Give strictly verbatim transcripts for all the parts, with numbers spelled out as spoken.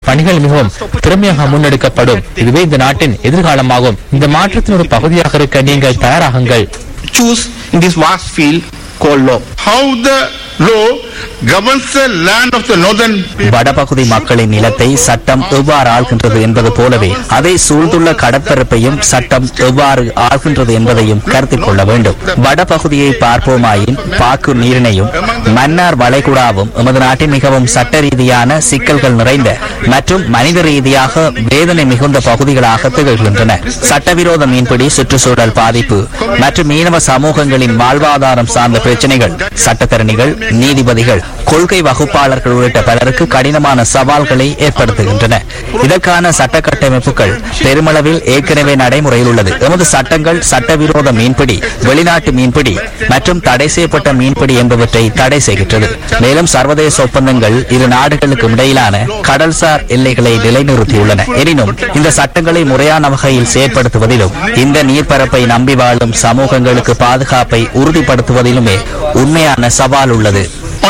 பணிகள் மிகவும் திறமையாக முன்னெடுக்கப்படும். இதுவே இந்த நாட்டின் எதிர்காலமாகும். இந்த மாற்றத்தின் ஒரு பகுதியாக இருக்க நீங்கள் தயாராகுங்கள். Choose in this vast field called law. How the law governs the land of the northern people. வடபகுதி மக்களின் நிலத்தை சட்டம் எவ்வாறு ஆள்கின்றது என்பது போலவே அதை சூழ்ந்துள்ள கடற்பரப்பையும் சட்டம் எவ்வாறு ஆள்கின்றது என்பதையும் கருத்தில் கொள்ள வேண்டும். வடபகுதியை பார்ப்போமாயின் பாக்கு நீரினையும் மன்னார் வளைகுடாவும் எமது நாட்டின் மிகவும் சட்ட ரீதியான சிக்கல்கள் நிறைந்த மற்றும் மனித ரீதியாக வேதனை மிகுந்த பகுதிகளாக திகழ்கின்றன. சட்டவிரோத மீன்பிடி, சுற்றுச்சூழல் பாதிப்பு மற்றும் மீனவ சமூகங்களின் வாழ்வாதாரம் சார்ந்த பிரச்சனைகள் சட்டத்தரணிகள், நீதிபதிகள், கொள்கை வகுப்பாளர்கள் உள்ளிட்ட பலருக்கு கடினமான சவால்களை ஏற்படுத்துகின்றன. இதற்கான சட்ட கட்டமைப்புகள் பெருமளவில் ஏற்கனவே நடைமுறையில் உள்ளது. எமது சட்டங்கள் சட்டவிரோத மீன்பிடி, வெளிநாட்டு மீன்பிடி மற்றும் தடை செய்யப்பட்ட மீன்பிடி என்பவற்றை தடை செய்கின்றது. மேலும் சர்வதேச ஒப்பந்தங்கள் இரு நாடுகளுக்கும் இடையிலான கடல்சார் எல்லைகளை நிலைநிறுத்தியுள்ளன. எனினும் இந்த சட்டங்களை முறையான வகையில் செயற்படுத்துவதிலும் இந்த நீர்ப்பரப்பை நம்பி வாழும் சமூகங்களுக்கு பாதுகாப்பை உறுதிப்படுத்துவதிலுமே உண்மையான சவால் உள்ளது.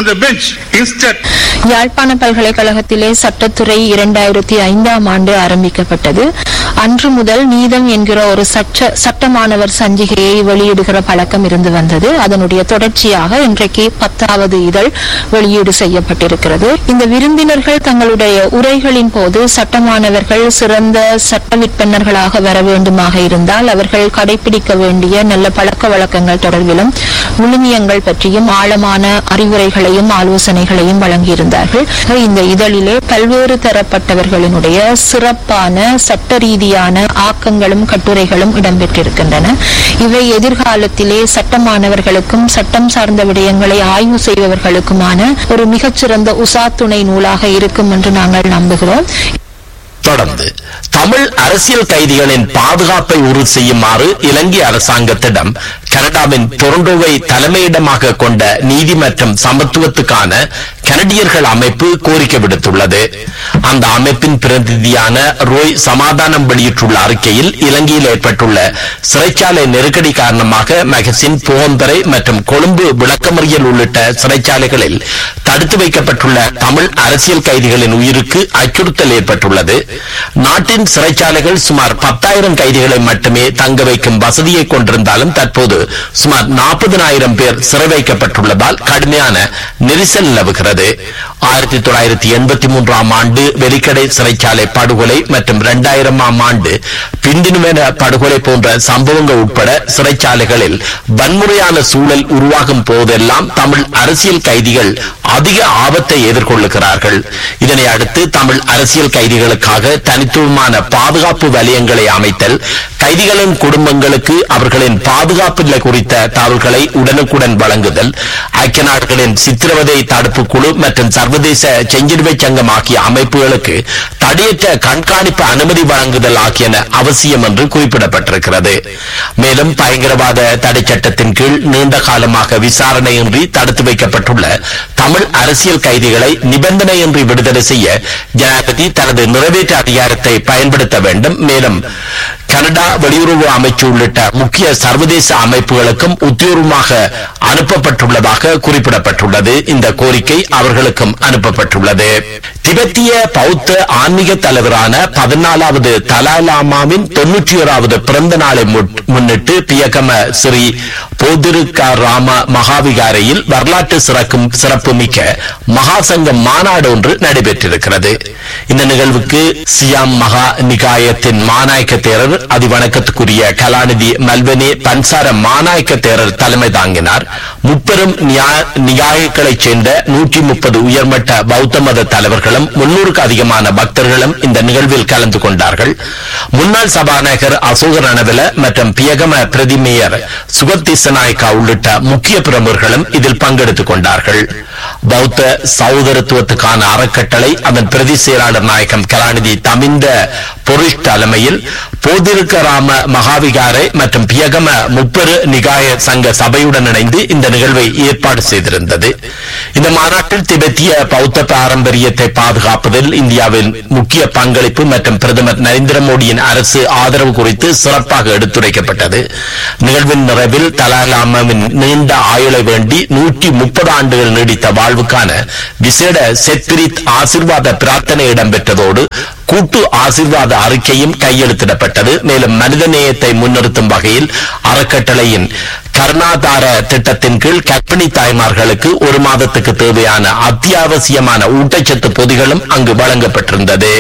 யாழ்ப்பாண பல்கலைக்கழகத்திலே சட்டத்துறை இரண்டாயிரத்தி ஐந்தாம் ஆண்டு ஆரம்பிக்கப்பட்டது. அன்று முதல் நீதம் என்கிற ஒரு சட்ட மாணவர் சஞ்சிகையை வெளியிடுகிற பழக்கம் இருந்து வந்தது. அதனுடைய தொடர்ச்சியாக இன்றைக்கு பத்தாவது இதழ் வெளியீடு செய்யப்பட்டிருக்கிறது. இந்த விருந்தினர்கள் தங்களுடைய உரைகளின் போது சட்ட மாணவர்கள் சிறந்த சட்ட விற்பனர்களாக வர வேண்டுமாக இருந்தால் அவர்கள் கடைபிடிக்க வேண்டிய நல்ல பழக்க வழக்கங்கள் தொடர்பிலும் விழுமியங்கள் பற்றியும் ஆழமான அறிவுரைகளையும் ஆலோசனைகளையும் வழங்கியிருந்தார்கள். இந்த இதழிலே பல்வேறு தரப்பட்டவர்களினுடைய சிறப்பான சட்ட ரீதியான ஆக்கங்களும் கட்டுரைகளும் இடம்பெற்றிருக்கின்றன. இவை எதிர்காலத்திலே சட்ட மாணவர்களுக்கும் சட்டம் சார்ந்த விடயங்களை ஆய்வு செய்பவர்களுக்குமான ஒரு மிகச்சிறந்த உசாத்துணை நூலாக இருக்கும் என்று நாங்கள் நம்புகிறோம். தொடர்ந்து தமிழ் அரசியல் கைதிகளின் பாதுகாப்பை உறுதி செய்யுமாறு இலங்கை அரசாங்கத்திடம் கனடாவின் டொரண்டோவை தலைமையிடமாக கொண்ட நீதி மற்றும் சமத்துவத்துக்கான கனடியர்கள் அமைப்பு கோரிக்கை விடுத்துள்ளது. அந்த அமைப்பின் பிரதிநிதியான ரோய் சமாதானம் வெளியிட்டுள்ள அறிக்கையில் இலங்கையில் ஏற்பட்டுள்ள சிறைச்சாலை நெருக்கடி காரணமாக மகசின், புகந்தரை மற்றும் கொழும்பு விளக்கமறியல் உள்ளிட்ட சிறைச்சாலைகளில் தடுத்து வைக்கப்பட்டுள்ள தமிழ் அரசியல் கைதிகளின் உயிருக்கு அச்சுறுத்தல் ஏற்பட்டுள்ளது. நாட்டின் சிறைச்சாலைகள் சுமார் பத்தாயிரம் கைதிகளை மட்டுமே தங்க வைக்கும் வசதியை கொண்டிருந்தாலும் தற்போது சுமார் நாற்பதாயிரம் பேர் சிறை வைக்கப்பட்டுள்ளதால் கடுமையான நெரிசல் நிலவுகிறது. ஆயிரத்தி தொள்ளாயிரத்தி எண்பத்தி மூன்றாம் ஆண்டு வெலிக்கடை சிறைச்சாலை படுகொலை மற்றும் இரண்டாயிரமாம் ஆண்டு பிந்தினுமென படுகொலை போன்ற சம்பவங்கள் உட்பட சிறைச்சாலைகளில் வன்முறையான சூழல் உருவாகும் போதெல்லாம் தமிழ் அரசியல் கைதிகள் அதிக ஆபத்தை எதிர்கொள்ளுகிறார்கள். இதனை அடுத்து தமிழ் அரசியல் கைதிகளுக்காக தனித்துவமான பாதுகாப்பு வலயங்களை அமைத்தல், கைதிகளின் குடும்பங்களுக்கு அவர்களின் பாதுகாப்பு நிலை குறித்த தகவல்களை உடனுக்குடன் வழங்குதல், ஐக்கிய நாடுகளின் சித்திரவதை தடுப்பு குழு மற்றும் சர்வதேச செஞ்சிலுவை சங்கம் ஆகிய அமைப்புகளுக்கு தடையற்ற கண்காணிப்பு அனுமதி வழங்குதல் ஆகியன அவசியம் என்று குறிப்பிடப்பட்டிருக்கிறது. மேலும் பயங்கரவாத தடை சட்டத்தின் கீழ் நீண்ட காலமாக விசாரணையின்றி தடுத்து வைக்கப்பட்டுள்ள தமிழ் அரசியல் கைதிகளை நிபந்தனையின்றி விடுதலை செய்ய ஜனாதிபதி தனது நிறைவேற்று அதிகாரத்தை பயன்படுத்த வேண்டும். மேலும் கனடா வெளியுறவு அமைச்சு உள்ளிட்ட முக்கிய சர்வதேச அமைப்புகளுக்கும் உத்தியோகமாக அனுப்பப்பட்டுள்ளதாக குறிப்பிடப்பட்டுள்ளது. இந்த கோரிக்கை அவர்களுக்கும் அனுப்பப்பட்டுள்ளது. திபெத்திய பௌத்த ஆன்மீக தலைவரான பதினாலாவது தலாய் லாமாவின் தொன்னூற்றி ஓராவது பிறந்த நாளை முன்னிட்டு பியகம ஸ்ரீ போதிருக்காராம மகாவிகாரையில் வரலாற்று சிறக்கும் சிறப்புமிக்க மகாசங்கம் மாநாடு ஒன்று நடைபெற்றிருக்கிறது. இந்த நிகழ்வுக்கு சியாம் மகா நிகாயத்தின் மாநாயக்க தேரர் அதிவணக்கத்துக்குரிய கலாநிதி மல்வனே பன்சார மாநாயக்க தேரர் தலைமை தாங்கினார். முப்பெரும் நிகாயங்களைச் சேர்ந்த நூற்றி முப்பது உயர்மட்ட பௌத்த மத தலைவர்களும் முன்னூறுக்கு அதிகமான பக்தர்களும் இந்த நிகழ்வில் கலந்து கொண்டார்கள். முன்னாள் சபாநாயகர் அசோக ரணவல மற்றும் பியகம பிரதி மேயர் சுகத்திசநாயக்கா உள்ளிட்ட முக்கிய பிரமுகர்களும் இதில் பங்கெடுத்துக் கொண்டார்கள். பௌத்த சகோதரத்துவத்துக்கான அறக்கட்டளை அதன் பிரதி செயலாளர் நாயகம் கலாநிதி தமிந்த பொருஷ் தலைமையில் போதிருக்கராம மகாவிகாரை மற்றும் பியகம முப்பெரு நிகாய சங்க சபையுடன் இணைந்து இந்த நிகழ்வை ஏற்பாடு செய்திருந்தது. இந்த மாநாட்டில் திபெத்திய பௌத்த பாரம்பரியத்தை பாதுகாப்பதில் இந்தியாவின் முக்கிய பங்களிப்பு மற்றும் பிரதமர் நரேந்திர மோடியின் அரசு ஆதரவு குறித்து சிறப்பாக எடுத்துரைக்கப்பட்டது. வைக்கப்பட்டது. நிகழ்வின் நிறைவில் தலாலாமாவின் நீண்ட ஆயுளை வேண்டி நூற்றி முப்பது ஆண்டுகள் நீடித்த வாழ்வுக்கான விசேட செத்பிரித் ஆசிர்வாத பிரார்த்தனை இடம்பெற்றதோடு கூட்டு ஆசிர்வாத அறிக்கையும் கையெழுத்திடப்பட்டது. மேலும் மனிதநேயத்தை முன்னிறுத்தும் வகையில் அறக்கட்டளையின் கருணாதார திட்டத்தின் கீழ் கர்ப்பிணி தாய்மார்களுக்கு ஒரு மாதத்துக்கு தேவையான அத்தியாவசியமான ஊட்டச்சத்து பொதிகளும் அங்கு வழங்கப்பட்டிருந்தது.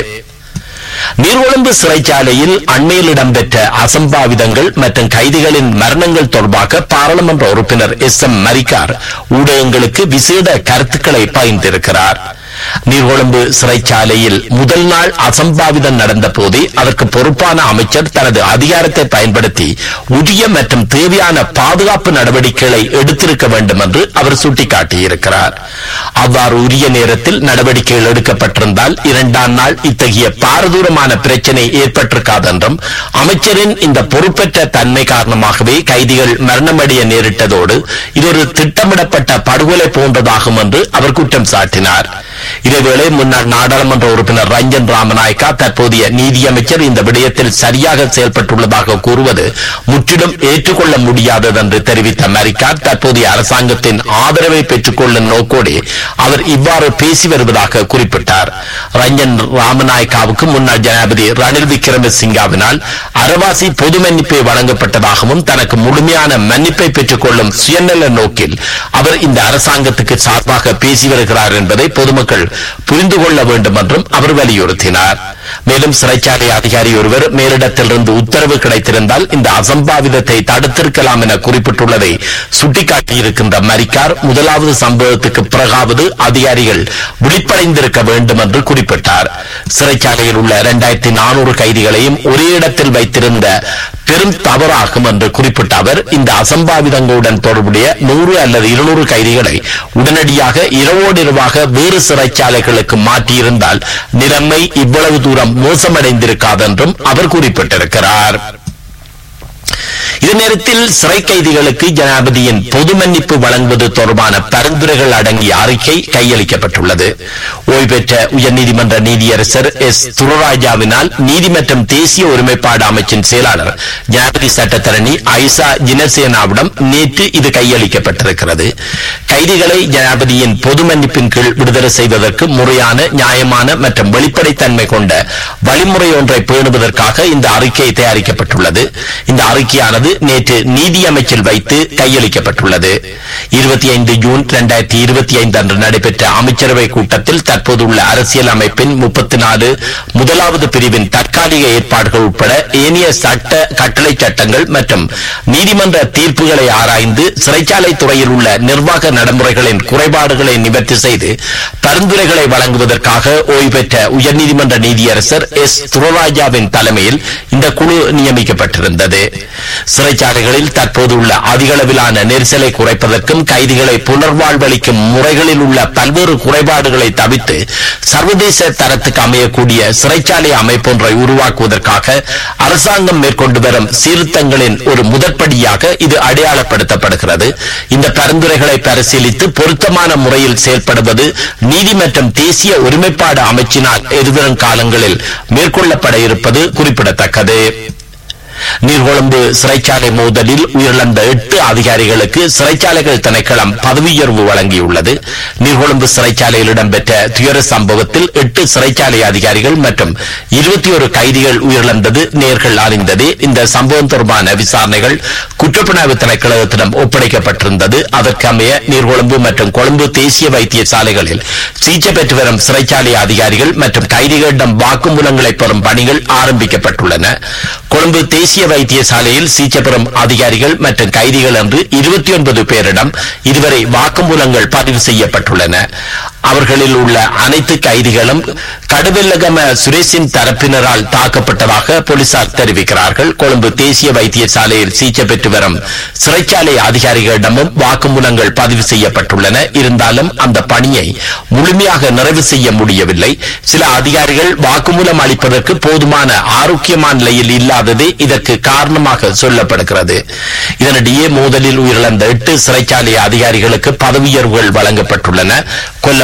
நீர்கொழும்பு சிறைச்சாலையில் அண்மையில் இடம்பெற்ற அசம்பாவிதங்கள் மற்றும் கைதிகளின் மரணங்கள் தொடர்பாக பாராளுமன்ற உறுப்பினர் எஸ் எம் மரிக்கார் ஊடகங்களுக்கு விசேட கருத்துக்களை பகிர்ந்திருக்கிறார். நீர்கொழும்பு சிறைச்சாலையில் முதல் நாள் அசம்பாவிதம் நடந்த போதே அதற்கு பொறுப்பான அமைச்சர் தனது அதிகாரத்தை பயன்படுத்தி உரிய மற்றும் தேவையான பாதுகாப்பு நடவடிக்கைகளை எடுத்திருக்க வேண்டும் என்று அவர் சுட்டிக்காட்டியிருக்கிறார். அவ்வாறு உரிய நேரத்தில் நடவடிக்கைகள் எடுக்கப்பட்டிருந்தால் இரண்டாம் நாள் இத்தகைய பாரதூரமான பிரச்சனை ஏற்பட்டிருக்காது என்றும் அமைச்சரின் இந்த பொறுப்பற்ற தன்மை காரணமாகவே கைதிகள் மரணமடைய நேரிட்டதோடு இது ஒரு திட்டமிடப்பட்ட படுகொலை போன்றதாகும் என்று அவர் குற்றம் சாட்டினார். இதேவேளை முன்னாள் நாடாளுமன்ற உறுப்பினர் ரஞ்சன் ராமநாயக்கா தற்போதைய நீதியமைச்சர் இந்த விடயத்தில் சரியாக செயல்பட்டுள்ளதாக கூறுவது முற்றிலும் ஏற்றுக்கொள்ள முடியாதது என்று தெரிவித்த மரிக்கார் தற்போதைய அரசாங்கத்தின் ஆதரவை பெற்றுக் கொள்ளும் நோக்கோடு அவர் இவ்வாறு பேசி வருவதாக குறிப்பிட்டார். ரஞ்சன் ராமநாயக்காவுக்கு முன்னாள் ஜனாதிபதி ரணில் விக்ரமசிங்காவினால் அரவாசி பொது மன்னிப்பை வழங்கப்பட்டதாகவும் தனக்கு முழுமையான மன்னிப்பை பெற்றுக் கொள்ளும் சுயநல நோக்கில் அவர் இந்த அரசாங்கத்துக்கு சார்பாக பேசி வருகிறார் என்பதை பொதுமக்கள் புரிந்து கொள்ள வேண்டும் என்றும் அவர் வலியுறுத்தினார். மேலும் சிறைச்சாலை அதிகாரி ஒருவர் மேலிடத்திலிருந்து உத்தரவு கிடைத்திருந்தால் இந்த அசம்பாவிதத்தை தடுத்திருக்கலாம் என குறிப்பிட்டுள்ளதை சுட்டிக்காட்டியிருக்கின்ற மரிக்கார் முதலாவது சம்பவத்துக்கு பிறகாவது அதிகாரிகள் விழிப்படைந்திருக்க வேண்டும் என்று குறிப்பிட்டார். சிறைச்சாலையில் உள்ள இரண்டாயிரத்தி நானூறு கைதிகளையும் ஒரே இடத்தில் வைத்திருந்த பெரும் தவறாகும் என்று குறிப்பிட்ட அவர் இந்த அசம்பாவிதங்களுடன் தொடர்புடைய நூறு அல்லது இருநூறு கைதிகளை உடனடியாக இரவோடு இரவாக வேறு சிறைச்சாலைகளுக்கு மாற்றியிருந்தால் நிலைமை இவ்வளவு தூரம் மோசமடைந்திருக்காது என்றும் அவர் குறிப்பிட்டிருக்கிறார். இதே நேரத்தில் சிறை கைதிகளுக்கு ஜனாதிபதியின் பொது மன்னிப்பு வழங்குவது தொடர்பான பரிந்துரைகள் அடங்கிய அறிக்கை கையளிக்கப்பட்டுள்ளது. ஓய்வு பெற்ற உயர்நீதிமன்ற நீதியரசர் எஸ் துரராஜாவினால் நீதி மற்றும் தேசிய ஒருமைப்பாடு அமைச்சின் செயலாளர் ஜனாதிபதி சட்டத்தரணி ஐசா ஜினசேனாவிடம் நேற்று இது கையளிக்கப்பட்டிருக்கிறது. கைதிகளை ஜனாதிபதியின் பொது மன்னிப்பின் கீழ் விடுதலை செய்வதற்கு முறையான நியாயமான மற்றும் வெளிப்படைத்தன்மை கொண்ட வழிமுறை ஒன்றை பேணுவதற்காக இந்த அறிக்கை தயாரிக்கப்பட்டுள்ளது. இந்த அறிக்கையானது நேற்று நீதி அமைச்சில் வைத்து கையளிக்கப்பட்டுள்ளது. இருபத்தி ஐந்து ஜூன் இரண்டாயிரத்தி இருபத்தி ஐந்து அன்று நடைபெற்ற அமைச்சரவை கூட்டத்தில் தற்போதுள்ள அரசியல் அமைப்பின் முப்பத்தி நாலு முதலாவது பிரிவின் தற்காலிக ஏற்பாடுகள் உட்பட ஏனைய சட்ட கட்டளை சட்டங்கள் மற்றும் நீதிமன்ற தீர்ப்புகளை ஆராய்ந்து சிறைச்சாலை துறையில் உள்ள நிர்வாக நடைமுறைகளின் குறைபாடுகளை நிவர்த்தி செய்து பரிந்துரைகளை வழங்குவதற்காக ஓய்வு பெற்ற உயர்நீதிமன்ற நீதியரசர் எஸ் துரராஜாவின் தலைமையில் இந்த குழு நியமிக்கப்பட்டிருந்தது. சிறைச்சாலைகளில் தற்போது உள்ள அதிகளவிலான நெரிசலை குறைப்பதற்கும் கைதிகளை புனர்வாழ்வளிக்கும் முறைகளில் உள்ள பல்வேறு குறைபாடுகளை தவிர்த்து சர்வதேச தரத்துக்கு அமையக்கூடிய சிறைச்சாலை அமைப்பொன்றை உருவாக்குவதற்காக அரசாங்கம் மேற்கொண்டு வரும் சீர்திருத்தங்களின் ஒரு முதற்படியாக இது அடையாளப்படுத்தப்படுகிறது. இந்த பரிந்துரைகளை பரிசீலித்து பொருத்தமான முறையில் செயல்படுவது நீதி மற்றும் தேசிய ஒருமைப்பாடு அமைச்சினால் எதிர்வரும் காலங்களில் மேற்கொள்ளப்பட இருப்பது குறிப்பிடத்தக்கது. நீர்கொழும்பு சிறைச்சாலை மோதலில் உயிரிழந்த எட்டு அதிகாரிகளுக்கு சிறைச்சாலைகள் திணைக்களம் பதவி உயர்வு வழங்கியுள்ளது. நீர்கொழும்பு சிறைச்சாலையில் இடம்பெற்ற துயர சம்பவத்தில் எட்டு சிறைச்சாலை அதிகாரிகள் மற்றும் இருபத்தி ஒரு கைதிகள் உயிரிழந்தது நேர்கள் அறிந்தது. இந்த சம்பவம் தொடர்பான விசாரணைகள் குற்றப்புலனாய்வு திணைக்களத்திடம் ஒப்படைக்கப்பட்டிருந்தது. அதற்கமைய நீர்கொழும்பு மற்றும் கொழும்பு தேசிய வைத்தியசாலைகளில் சிகிச்சை பெற்று வரும் சிறைச்சாலை அதிகாரிகள் மற்றும் கைதிகளிடம் வாக்குமூலங்களை பெறும் பணிகள் ஆரம்பிக்கப்பட்டுள்ளன. கொழும்பு தேசிய வைத்தியசாலையில் சிகிச்சை பெறும் அதிகாரிகள் மற்றும் கைதிகள் என்று இருபத்தி ஒன்பது பேரிடம் இதுவரை வாக்குமூலங்கள் பதிவு செய்யப்பட்டுள்ளன. அவர்களில் உள்ள அனைத்து கைதிகளும் கடுவெல்லகம சுரேஷின் தரப்பினரால் தாக்கப்பட்டதாக போலீசார் தெரிவிக்கிறார்கள். கொழும்பு தேசிய வைத்தியசாலையில் சிகிச்சை பெற்று வரும் சிறைச்சாலை அதிகாரிகளிடமும் வாக்குமூலங்கள் பதிவு செய்யப்பட்டுள்ளன. இருந்தாலும் அந்த பணியை முழுமையாக நிறைவு செய்ய முடியவில்லை. சில அதிகாரிகள் வாக்குமூலம் அளிப்பதற்கு போதுமான ஆரோக்கியமான நிலையில் இல்லாததே இதற்கு காரணமாக சொல்லப்படுகிறது. இதனிடையே மோதலில் உயிரிழந்த எட்டு சிறைச்சாலை அதிகாரிகளுக்கு பதவி உயர்வுகள் வழங்கப்பட்டுள்ளன. கொல்ல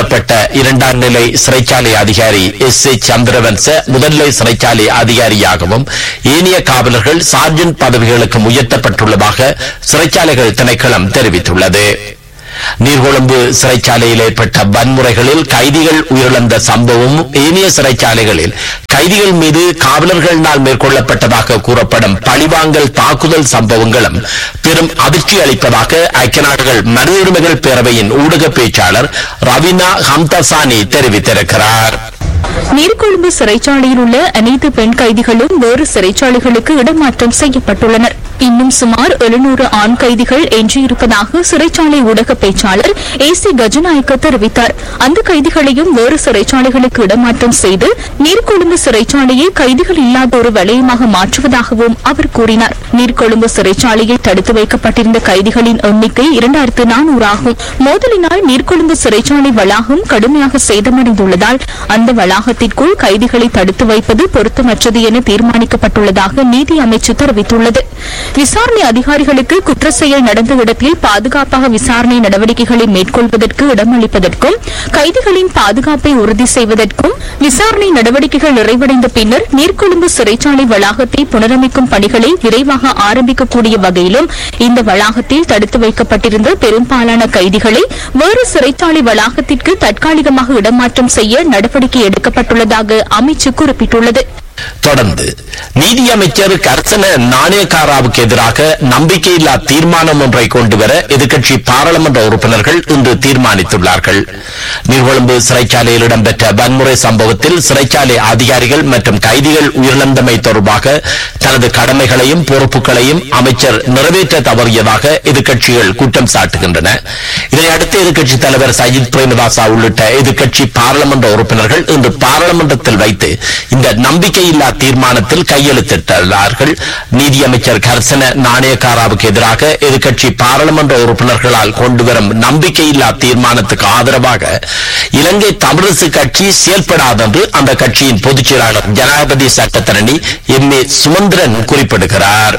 கொல்லப்பட்ட இரண்டாம் நிலை சிறைச்சாலை அதிகாரி எஸ் ஏ சந்திரவன்ச முதல்நிலை சிறைச்சாலை அதிகாரியாகவும் ஏனைய காவலர்கள் சார்ஜென்ட் பதவிகளுக்கு உயர்த்தப்பட்டுள்ளதாக சிறைச்சாலைகள் திணைக்களம் தெரிவித்துள்ளது. நீர்கொழும்பு சிறைச்சாலையில் ஏற்பட்ட வன்முறைகளில் கைதிகள் உயிரிழந்த சம்பவமும் ஏனைய சிறைச்சாலைகளில் கைதிகள் மீது காவலர்களினால் மேற்கொள்ளப்பட்டதாக கூறப்படும் பழிவாங்கல் தாக்குதல் சம்பவங்களும் பெரும் அதிர்ச்சி அளிப்பதாக ஐக்கிய நாடுகள் மனித உரிமைகள் பேரவையின் ஊடக பேச்சாளர் ரவீனா ஹம்தசானி தெரிவித்திருக்கிறார். நீர்கொழும்பு சிறைச்சாலையில் உள்ள அனைத்து பெண் கைதிகளும் வேறு சிறைச்சாலைகளுக்கு இடமாற்றம் செய்யப்பட்டுள்ளனர். இன்னும் சுமார் எழுநூறு ஆண் கைதிகள் எஞ்சியிருப்பதாக சிறைச்சாலை ஊடக பேச்சாளர் ஏ சி கஜநாயக்க தெரிவித்தார். அந்த கைதிகளையும் வேறு சிறைச்சாலைகளுக்கு இடமாற்றம் செய்து நீர்கொழும்பு சிறைச்சாலையை கைதிகள் இல்லாத ஒரு வலயமாக மாற்றுவதாகவும் அவர் கூறினார். நீர்கொழும்பு சிறைச்சாலையில் தடுத்து வைக்கப்பட்டிருந்த கைதிகளின் எண்ணிக்கை இரண்டாயிரத்து நானூறு ஆகும். மோதலினால் நீர்கொழும்பு சிறைச்சாலை வளாகம் கடுமையாக சேதமடைந்துள்ளதால் அந்த வளாகத்திற்குள் கைதிகளை தடுத்து வைப்பது பொருத்தமற்றது என தீர்மானிக்கப்பட்டுள்ளதாக நீதி அமைச்சு தெரிவித்துள்ளது. விசாரணை அதிகாரிகளுக்கு குற்ற செயல் நடந்த இடத்தில் பாதுகாப்பாக விசாரணை நடவடிக்கைகளை மேற்கொள்வதற்கு இடமளிப்பதற்கும் கைதிகளின் பாதுகாப்பை உறுதி செய்வதற்கும் விசாரணை நடவடிக்கைகள் நிறைவடைந்த பின்னர் நீர்கொழும்பு சிறைச்சாலை வளாகத்தை புனரமைக்கும் பணிகளை விரைவாக ஆரம்பிக்கக்கூடிய வகையிலும் இந்த வளாகத்தில் தடுத்து வைக்கப்பட்டிருந்த பெரும்பாலான கைதிகளை வேறு சிறைச்சாலை வளாகத்திற்கு தற்காலிகமாக இடமாற்றம் செய்ய நடவடிக்கை எடுக்கப்பட்டுள்ளதாக அமைச்சு குறிப்பிட்டுள்ளது. தொடர்ந்து நீதியமைச்சர் கர்சன நாணயக்காராவுக்கு எதிராக நம்பிக்கையில்லா தீர்மானம் ஒன்றை கொண்டுவர எதிர்க்கட்சி பாராளுமன்ற உறுப்பினர்கள் இன்று தீர்மானித்துள்ளார்கள். நீர்கொழும்பு சிறைச்சாலையில் இடம்பெற்ற வன்முறை சம்பவத்தில் சிறைச்சாலை அதிகாரிகள் மற்றும் கைதிகள் உயிரிழந்தமை தொடர்பாக தனது கடமைகளையும் பொறுப்புகளையும் அமைச்சர் நிறைவேற்ற தவறியதாக எதிர்க்கட்சிகள் குற்றம் சாட்டுகின்றன. இதனையடுத்து எதிர்க்கட்சித் தலைவர் சஜித் பிரேமதாசா உள்ளிட்ட எதிர்க்கட்சி பாராளுமன்ற உறுப்பினர்கள் இன்று பாராளுமன்றத்தில் வைத்து இந்த நம்பிக்கை இல்லா தீர்மானத்தில் கையெழுத்திட்டார்கள். நீதியமைச்சர் கர்சன நாணயக்காராவுக்கு எதிராக எதிர்க்கட்சி பாராளுமன்ற உறுப்பினர்களால் கொண்டுவரும் நம்பிக்கையில்லா தீர்மானத்துக்கு ஆதரவாக இலங்கை தமிழரசு கட்சி செயல்படாதென்று அந்த கட்சியின் பொதுச் செயலாளர் ஜனாதிபதி சட்டத்தரணி எம் ஏ சுமந்திரன் குறிப்பிடுகிறார்.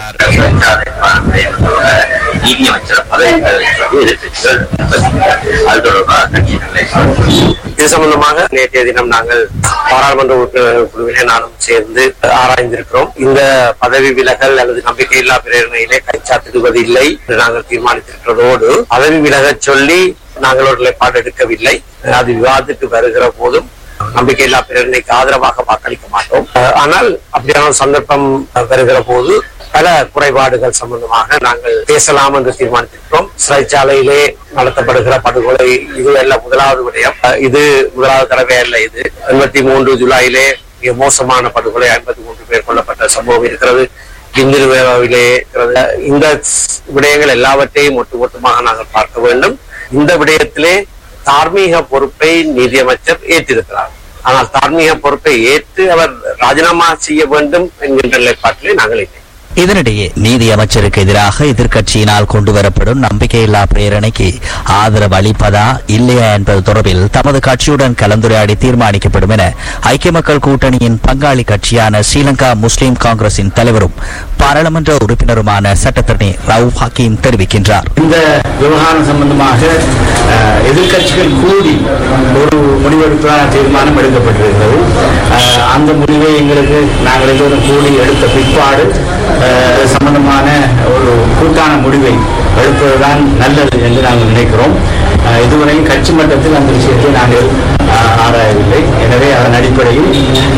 இது சம்பந்தமாக நேற்றைய தினம் நாங்கள் பாராளுமன்ற உறுப்பினர்கள் குழுவிலே நானும் சேர்ந்து ஆராய்ந்திருக்கிறோம். இந்த பதவி விலகல் அல்லது நம்பிக்கையில்லா பிரேரணையிலே கைச்சாத்திடுவது இல்லை என்று நாங்கள் தீர்மானித்திருக்கிறதோடு பதவி விலக சொல்லி நாங்கள் ஒரு நிலைப்பாடு எடுக்கவில்லை. அது விவாதத்துக்கு வருகிற போதும் நம்பிக்கையில்லா பிரேரணைக்கு ஆதரவாக வாக்களிக்க மாட்டோம். ஆனால் அப்படியான சந்தர்ப்பம் வருகிற போது பல குறைபாடுகள் சம்பந்தமாக நாங்கள் பேசலாம் என்று தீர்மானித்திருக்கிறோம். சிறைச்சாலையிலே நடத்தப்படுகிற படுகொலை இதுவல்ல முதலாவது விடயம். இது முதலாவது தடவை அல்ல. இது எண்பத்தி மூன்று ஜூலையிலே மிக மோசமான படுகொலை ஐம்பத்தி மூன்று பேர் கொல்லப்பட்ட சம்பவம் இருக்கிறது. இந்திருவிலே இருக்கிறது. இந்த விடயங்கள் எல்லாவற்றையும் ஒட்டுமொத்தமாக நாங்கள் பார்க்க வேண்டும். இந்த விடயத்திலே தார்மீக பொறுப்பை நீதியமைச்சர் ஏற்றிருக்கிறார். ஆனால் தார்மீக பொறுப்பை ஏற்று அவர் ராஜினாமா செய்ய வேண்டும் என்கின்ற நிலைப்பாட்டிலே நாங்கள் இல்லை. இதனிடையே நீதி அமைச்சருக்கு எதிராக எதிர்க்கட்சியினால் கொண்டுவரப்படும் நம்பிக்கையில்லா பிரேரணைக்கு ஆதரவு அளிப்பதா இல்லையா என்பது தொடர்பில் தமது கட்சியுடன் கலந்துரையாடி தீர்மானிக்கப்படும் என ஐக்கிய மக்கள் கூட்டணியின் பங்காளி கட்சியான ஸ்ரீலங்கா முஸ்லிம் காங்கிரசின் தலைவரும் பாராளுமன்ற உறுப்பினருமான சட்டத்தரணி ரவுப் ஹக்கீம் தெரிவிக்கின்றார். இந்த விவகாரம் சம்பந்தமாக எதிர்க்கட்சிகள் கூடி ஒரு முடிவெடுப்பதான தீர்மானம் எடுக்கப்பட்டிருக்கிறது. அந்த முடிவை எங்களுக்கு நாங்கள் எல்லோரும் கூடி எடுத்த பிற்பாடு சம்பந்தமான ஒரு கூட்டான முடிவை எடுப்பதுதான் நல்லது என்று நாங்கள் நினைக்கிறோம். இதுவரையும் கட்சி மட்டத்தில் அந்த விஷயத்தை நாங்கள் ஆராயவில்லை. எனவே அதன் அடிப்படையில்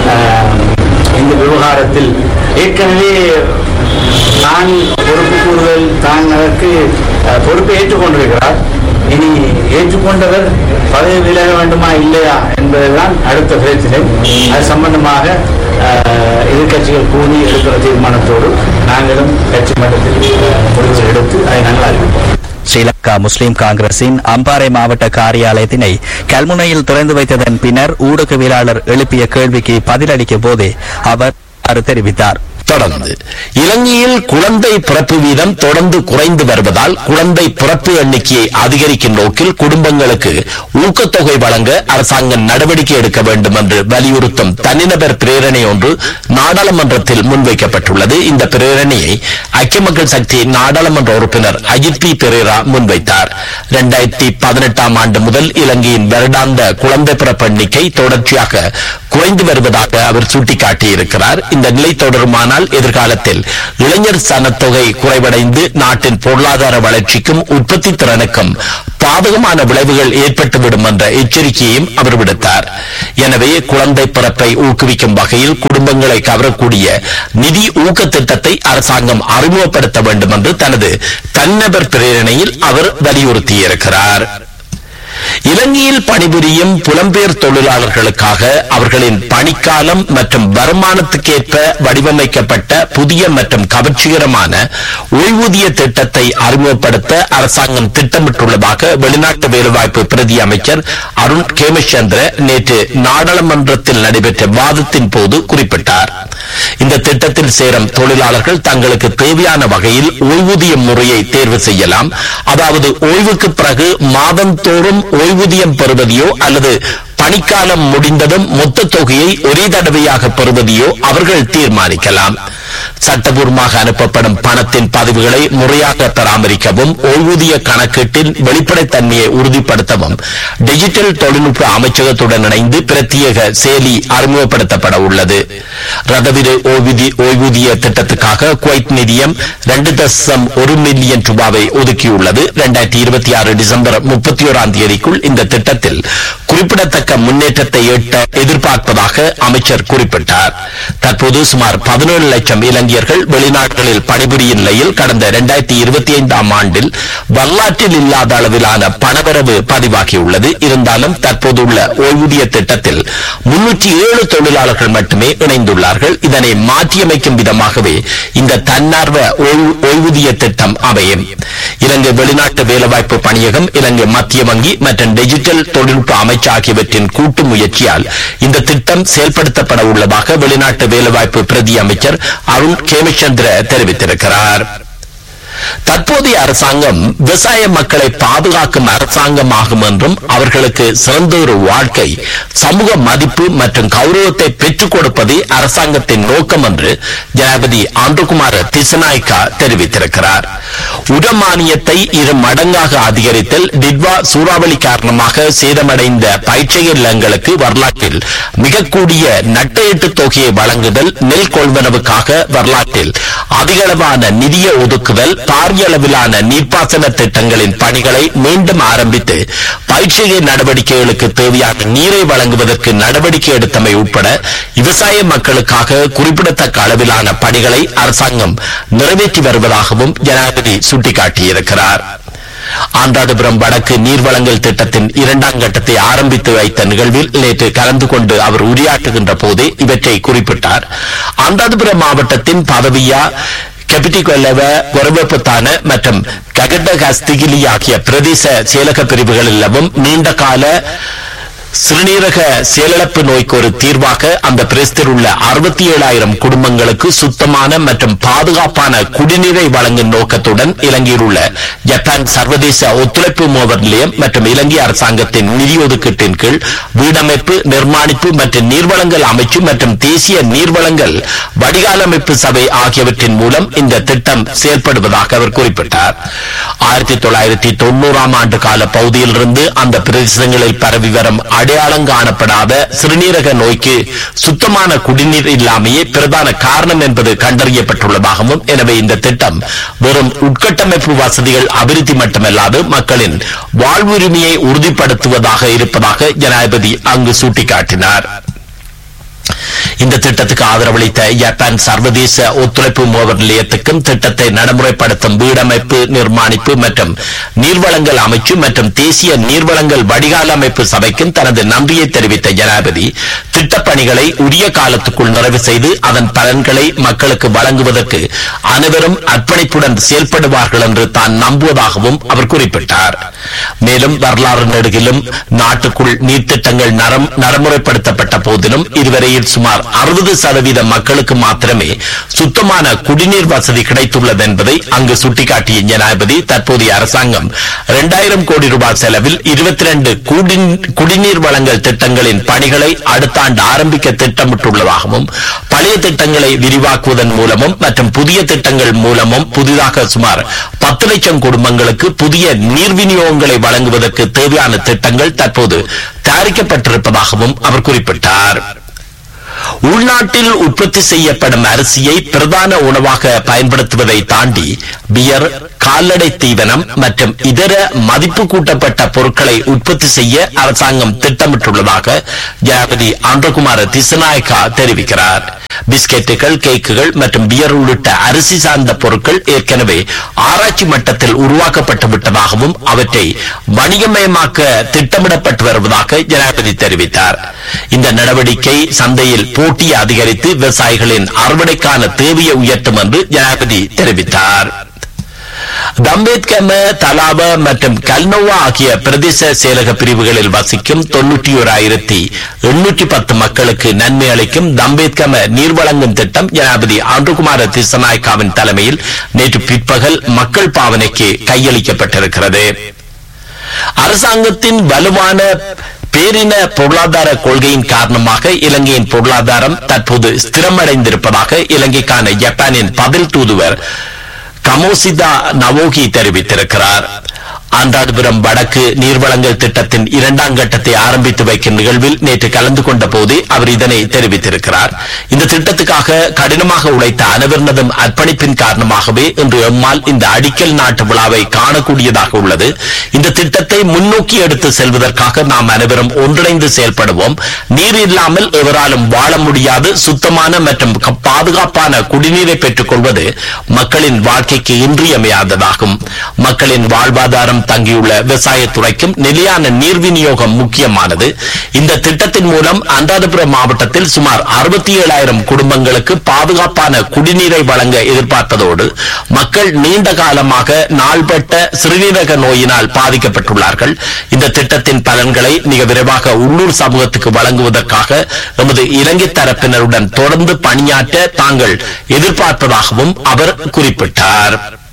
இந்த விவகாரத்தில் ஏற்கனவே தான் பொறுப்பு கூறுதல் தான் அதற்கு பொறுப்பை ஏற்றுக்கொண்டிருக்கிறார். இனி ஏற்றுக்கொண்டவர் பதவி விலக வேண்டுமா இல்லையா என்பதுதான் அடுத்த பிரச்சனை. அது சம்பந்தமாக எதிர்கட்சிகள் கூடி எடுக்கிற தீர்மானத்தோடு நாங்களும் கட்சி மட்டத்தில் முடிவுகள் எடுத்து அதை நாங்கள் அறிவிப்போம். ஸ்ரீலங்கா முஸ்லிம் காங்கிரசின் அம்பாறை மாவட்ட காரியாலயத்தினை கல்முனையில் திறந்து வைத்ததன் பின்னர் ஊடகவியலாளர் எழுப்பிய கேள்விக்கு பதிலளிக்கும் போதே அவர் தெரிவித்தார். தொடர்ந்து இலங்கையில் குழந்தை பிறப்பு வீதம் தொடர்ந்து குறைந்து வருவதால் குழந்தை பிறப்பு எண்ணிக்கையை அதிகரிக்கும் நோக்கில் குடும்பங்களுக்கு ஊக்கத்தொகை வழங்க அரசாங்கம் நடவடிக்கை எடுக்க வேண்டும் என்று வலியுறுத்தும் தனிநபர் பிரேரணை ஒன்று நாடாளுமன்றத்தில் முன்வைக்கப்பட்டுள்ளது. இந்த பிரேரணையை ஐக்கிய மக்கள் சக்தி நாடாளுமன்ற உறுப்பினர் அஜித் பி பெரேரா முன்வைத்தார். இரண்டாயிரத்தி பதினெட்டாம் ஆண்டு முதல் இலங்கையின் வருடாந்த குழந்தை பிறப்பு எண்ணிக்கை தொடர்ச்சியாக குறைந்து வருவதாக அவர் சுட்டிக்காட்டியிருக்கிறார். இந்த நிலை தொடருமானால் எதிர்காலத்தில் இளைஞர் சனத்தொகை குறைவடைந்து நாட்டின் பொருளாதார வளர்ச்சிக்கும் உற்பத்தி திறனுக்கும் பாதகமான விளைவுகள் ஏற்பட்டுவிடும் என்ற எச்சரிக்கையையும் அவர் விடுத்தார். எனவே குழந்தை பிறப்பை ஊக்குவிக்கும் வகையில் குடும்பங்களை கவரக்கூடிய நிதி ஊக்க திட்டத்தை அரசாங்கம் அறிமுகப்படுத்த வேண்டும் என்று தனது தனிநபர் பிரேரணையில் அவர் வலியுறுத்தியிருக்கிறார். இலங்கையில் பணிபுரியும் புலம்பெயர் தொழிலாளர்களுக்காக அவர்களின் பணிக்காலம் மற்றும் வருமானத்துக்கேற்ப வடிவமைக்கப்பட்ட புதிய மற்றும் கவர்ச்சிகரமான ஓய்வூதிய திட்டத்தை அறிமுகப்படுத்த அரசாங்கம் திட்டமிட்டுள்ளதாக வெளிநாட்டு வேலைவாய்ப்பு பிரதி அமைச்சர் அருண் கேமச்சந்திர நேற்று நாடாளுமன்றத்தில் நடைபெற்ற வாதத்தின் போது குறிப்பிட்டார். இந்த திட்டத்தில் சேரும் தொழிலாளர்கள் தங்களுக்கு தேவையான வகையில் ஓய்வூதிய முறையை தேர்வு செய்யலாம். அதாவது ஓய்வுக்கு பிறகு மாதந்தோறும் ஓய்வூதியம் பெறுவதையோ அல்லது பணிக்காலம் முடிந்ததும் மொத்த தொகையை ஒரே தடவையாக பெறுவதையோ அவர்கள் தீர்மானிக்கலாம். சட்டபூர்வமாக அனுப்பப்படும் பணத்தின் பதிவுகளை முறையாக பராமரிக்கவும் ஓய்வூதிய கணக்கீட்டின் வெளிப்படைத்தன்மையை உறுதிப்படுத்தவும் டிஜிட்டல் தொழில்நுட்ப அமைச்சகத்துடன் இணைந்து பிரத்யேக செயலி அறிமுகப்படுத்தப்பட உள்ளது. ரதவிரு ஓய்வூதிய திட்டத்துக்காக குவைத் நிதியம் இரண்டு தசம் ஒரு மில்லியன் ரூபாவை ஒதுக்கியுள்ளது. இரண்டாயிரத்தி இருபத்தி ஆறு டிசம்பர் முப்பத்தி ஓராம் தேதிக்குள் இந்த திட்டத்தில் குறிப்பிடத்தக்க முன்னேற்றத்தை எட்ட எதிர்பார்ப்பதாக அமைச்சர் குறிப்பிட்டார். தற்போது சுமார் பதினேழு லட்சம் இளைஞர்கள் வெளிநாடுகளில் பணிபுரியும் நிலையில் கடந்த இரண்டாயிரத்தி இருபத்தி ஐந்தாம் ஆண்டில் வரலாற்றில் இல்லாத அளவிலான பணவரவு பதிவாகியுள்ளது. இருந்தாலும் தற்போதுள்ள ஓய்வூதிய திட்டத்தில் முன்னூற்றி ஏழு தொழிலாளர்கள் மட்டுமே இணைந்துள்ளார்கள். இதனை மாற்றியமைக்கும் விதமாகவே இந்த தன்னார்வ ஓய்வூதிய திட்டம் அமையும். இலங்கை வெளிநாட்டு வேலைவாய்ப்பு பணியகம், இலங்கை மத்திய வங்கி மற்றும் டிஜிட்டல் தொழில்நுட்ப அமைச்சு ஆகியவற்றின் கூட்டு முயற்சியால் இந்த திட்டம் செயல்படுத்தப்பட உள்ளதாக வெளிநாட்டு வேலைவாய்ப்பு பிரதி அமைச்சர் அருண் கேமச்சந்திர தெரிவித்திருக்கிறார். தற்போதைய அரசாங்கம் விவசாய மக்களை பாதுகாக்கும் அரசாங்கம் ஆகும் என்றும் அவர்களுக்கு சிறந்த ஒரு வாழ்க்கை, சமூக மதிப்பு மற்றும் கௌரவத்தை பெற்றுக் கொடுப்பதே அரசாங்கத்தின் நோக்கம் என்று ஜனாதிபதி ஆண்டகுமார் திசநாயக்கா தெரிவித்திருக்கிறார். உரமானியத்தை இரு மடங்காக அதிகரித்தல், டிட்வா சூறாவளி காரணமாக சேதமடைந்த பயிற்சிய நிலங்களுக்கு வரலாற்றில் மிக கூடிய நட்டஈட்டு தொகையை வழங்குதல், நெல் கொள்வனவுக்காக வரலாற்றில் அதிகளவான நிதிய ஒதுக்குதல், பாரிய அளவிலான நீர்ப்பாசன திட்டங்களின் பணிகளை மீண்டும் ஆரம்பித்து பயிற்சிய நடவடிக்கைகளுக்கு தேவையான நீரை வழங்குவதற்கு நடவடிக்கை எடுத்தமை உட்பட விவசாய மக்களுக்காக குறிப்பிடத்தக்க அளவிலான பணிகளை அரசாங்கம் நிறைவேற்றி வருவதாகவும் ஜனாதிபதி சுட்டிக்காட்டியிருக்கிறார். ஆண்டாடுபுரம் வடக்கு நீர்வளங்கள் திட்டத்தின் இரண்டாம் கட்டத்தை ஆரம்பித்து வைத்த நிகழ்வில் நேற்று கலந்து கொண்டு அவர் உரையாற்றுகின்ற போதே இவற்றை குறிப்பிட்டார். ஆண்டாடுபுரம் மாவட்டத்தின் பதவியா கெபிட்டிகொல்லவ கொரவப்புத்தான மற்றும் ககட்ட ஹஸ்திகிலி ஆகிய பிரதேச செயலக பிரிவுகளிலும் நீண்ட கால சிறுநீரக செயலிழப்பு நோய்க்கு ஒரு தீர்வாக அந்த பிரதேசத்தில் உள்ள அறுபத்தி ஏழாயிரம் குடும்பங்களுக்கு சுத்தமான மற்றும் பாதுகாப்பான குடிநீரை வழங்கும் நோக்கத்துடன் இலங்கையில் உள்ள ஜப்பான் சர்வதேச ஒத்துழைப்பு மோவர் நிலையம் மற்றும் இலங்கை அரசாங்கத்தின் நிதி ஒதுக்கீட்டின் கீழ் வீடமைப்பு, நிர்மாணிப்பு மற்றும் நீர்வளங்கள் அமைச்சு மற்றும் தேசிய நீர்வளங்கள் வடிகாலமைப்பு சபை ஆகியவற்றின் மூலம் இந்த திட்டம் செயல்படுவதாக அவர் குறிப்பிட்டார். ஆயிரத்தி தொள்ளாயிரத்தி தொண்ணூறாம் ஆண்டு கால பகுதியிலிருந்து அந்த பிரதேசங்களில் பரவி வரும் அடையாளம் காணப்படாத சிறுநீரக நோய்க்கு சுத்தமான குடிநீர் இல்லாமையே பிரதான காரணம் என்பது கண்டறியப்பட்டுள்ளதாகவும், எனவே இந்த திட்டம் வெறும் உட்கட்டமைப்பு வசதிகள் அபிவிருத்தி மட்டுமல்லாது மக்களின் வாழ்வுரிமையை உறுதிப்படுத்துவதாக இருப்பதாக ஜனாதிபதி அங்கு சுட்டிக்காட்டினார். இந்த திட்டத்துக்கு ஆதரவளித்த ஜப்பான் சர்வதேச ஒத்துழைப்பு மோவர் நிலையத்துக்கும் திட்டத்தை நடைமுறைப்படுத்தும் வீடமைப்பு, நிர்மாணிப்பு மற்றும் நீர்வளங்கள் அமைச்சு மற்றும் தேசிய நீர்வளங்கள் வடிகால் அமைப்பு சபைக்கும் தனது நன்றியை தெரிவித்த ஜனாதிபதி திட்டப்பணிகளை உரிய காலத்துக்குள் நிறைவு செய்து அதன் பலன்களை மக்களுக்கு வழங்குவதற்கு அனைவரும் அர்ப்பணிப்புடன் செயல்படுவார்கள் என்று தான் நம்புவதாகவும் அவர் குறிப்பிட்டார். மேலும் வரலாறு நெடுகிலும் நாட்டுக்குள் நீர்த்திட்டங்கள் நடைமுறைப்படுத்தப்பட்ட போதிலும் இதுவரையில் சுமார் அறுபது சதவீத மக்களுக்கு மாத்திரமே சுத்தமான குடிநீர் வசதி கிடைத்துள்ளது என்பதை அங்கு சுட்டிக்காட்டிய ஜனாதிபதி தற்போதைய அரசாங்கம் இரண்டாயிரம் கோடி ரூபாய் செலவில் இருபத்தி இரண்டு குடிநீர் வழங்கல் திட்டங்களின் பணிகளை அடுத்த ஆண்டு ஆரம்பிக்க திட்டமிட்டுள்ளதாகவும் பழைய திட்டங்களை விரிவாக்குவதன் மூலமும் மற்றும் புதிய திட்டங்கள் மூலமும் புதிதாக சுமார் பத்து லட்சம் குடும்பங்களுக்கு புதிய நீர் விநியோகங்களை வழங்குவதற்கு தேவையான திட்டங்கள் தற்போது தயாரிக்கப்பட்டிருப்பதாகவும் அவர் குறிப்பிட்டார். உள்நாட்டில் உற்பத்தி செய்யப்படும் அரிசியை பிரதான உணவாக பயன்படுத்துவதை தாண்டி பியர், கால்நடை தீவனம் மற்றும் இதர மதிப்பு கூட்டப்பட்ட பொருட்களை உற்பத்தி செய்ய அரசாங்கம் திட்டமிட்டுள்ளதாக ஜனாதிபதி அன்றகுமார திசநாயக்கா தெரிவிக்கிறார். பிஸ்கெட்டுகள், கேக்குகள் மற்றும் பியர் உள்ளிட்ட அரிசி சார்ந்த பொருட்கள் ஏற்கனவே ஆராய்ச்சி மட்டத்தில் உருவாக்கப்பட்டு விட்டதாகவும் அவற்றை வணிகமயமாக்க திட்டமிடப்பட்டு வருவதாக ஜனாதிபதி தெரிவித்தார். இந்த நடவடிக்கை சந்தையில் போட்டியை அதிகரித்து விவசாயிகளின் அறுவடைக்கான தேவையை உயர்த்தும் என்று ஜனாதிபதி தெரிவித்தார். தம்பேத்கம, தலாவ மற்றும் கல்னோவா ஆகிய பிரதேச செயலக பிரிவுகளில் வசிக்கும் தொன்னூற்றி ஓராயிரத்தி எண்ணூற்றி பத்து மக்களுக்கு நன்மை அளிக்கும் தம்பேத்கம நீர் வழங்கும் திட்டம் ஜனாதிபதி அன்றகுமார திசநாயக்காவின் தலைமையில் நேற்று பிற்பகல் மக்கள் பாவனைக்கு கையளிக்கப்பட்டிருக்கிறது. அரசாங்கத்தின் வலுவான பேரின பொருளாதார கொள்கையின் காரணமாக இலங்கையின் பொருளாதாரம் தற்போது ஸ்திரமடைந்திருப்பதாக இலங்கைக்கான ஜப்பானின் பதில் தூதுவர் கமோசிதா நவோகி தெரிவித்திருக்கிறார். ஆண்டாடுபுரம் வடக்கு நீர்வழங்கல் திட்டத்தின் இரண்டாம் கட்டத்தை ஆரம்பித்து வைக்கும் நிகழ்வில் நேற்று கலந்து கொண்ட போது அவர் இதனை தெரிவித்திருக்கிறார். இந்த திட்டத்துக்காக கடினமாக உழைத்த அனைவரினதும் அர்ப்பணிப்பின் காரணமாகவே இன்று எம்மால் இந்த அடிக்கல் நாட்டு விழாவை காணக்கூடியதாக உள்ளது. இந்த திட்டத்தை முன்னோக்கி எடுத்து செல்வதற்காக நாம் அனைவரும் ஒன்றிணைந்து செயல்படுவோம். நீர் இல்லாமல் எவராலும் வாழ முடியாது. சுத்தமான மற்றும் பாதுகாப்பான குடிநீரை பெற்றுக் கொள்வது மக்களின் வாழ்க்கைக்கு இன்றியமையாததாகும். மக்களின் வாழ்வாதாரம் தங்கியுள்ள விவசாயத்துறைக்கும் நிலையான நீர் விநியோகம் முக்கியமானது. இந்த திட்டத்தின் மூலம் அனுராதபுரம் மாவட்டத்தில் சுமார் அறுபத்தி ஏழாயிரம் குடும்பங்களுக்கு பாதுகாப்பான குடிநீரை வழங்க எதிர்பார்ப்பதோடு மக்கள் நீண்ட காலமாக நாள்பட்ட சிறுநீரக நோயினால் பாதிக்கப்பட்டுள்ளார்கள். இந்த திட்டத்தின் பலன்களை மிக விரைவாக உள்ளூர் சமூகத்துக்கு வழங்குவதற்காக எமது இலங்கை தரப்பினருடன் தொடர்ந்து பணியாற்ற தாங்கள் எதிர்பார்ப்பதாகவும் அவர் குறிப்பிட்டார்.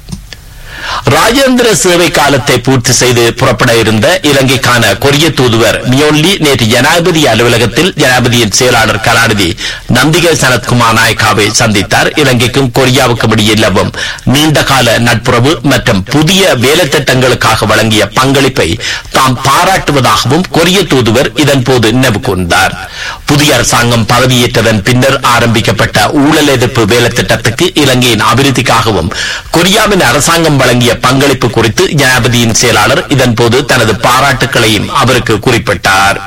ராஜேந்திர சேவை காலத்தை பூர்த்தி செய்து புறப்பட இருந்த இலங்கைக்கான கொரிய தூதுவர் மியோன்லி நேற்று ஜனாதிபதி அலுவலகத்தில் ஜனாதிபதியின் செயலாளர் கலாநிதி நந்திகை சனத்குமார் நாயக்காவை சந்தித்தார். இலங்கைக்கும் கொரியாவுக்கும் இடையே நிலவும் நீண்டகால நட்புறவு மற்றும் புதிய வேலை திட்டங்களுக்காக வழங்கிய பங்களிப்பை தாம் பாராட்டுவதாகவும் கொரிய தூதுவர் இதன்போது நினைவு கூர்ந்தார். புதிய அரசாங்கம் பதவியேற்றதன் பின்னர் ஆரம்பிக்கப்பட்ட ஊழல் எதிர்ப்பு வேலை திட்டத்துக்கு இலங்கையின் அபிவிருத்திக்காகவும் கொரியாவின் அரசாங்கம் வழங்கிய பங்களிப்பு குறித்து ஜனாதிபதியின் செயலாளர் இதன்போது தனது பாராட்டுக்களையும் அவருக்கு குறிப்பிட்டார்.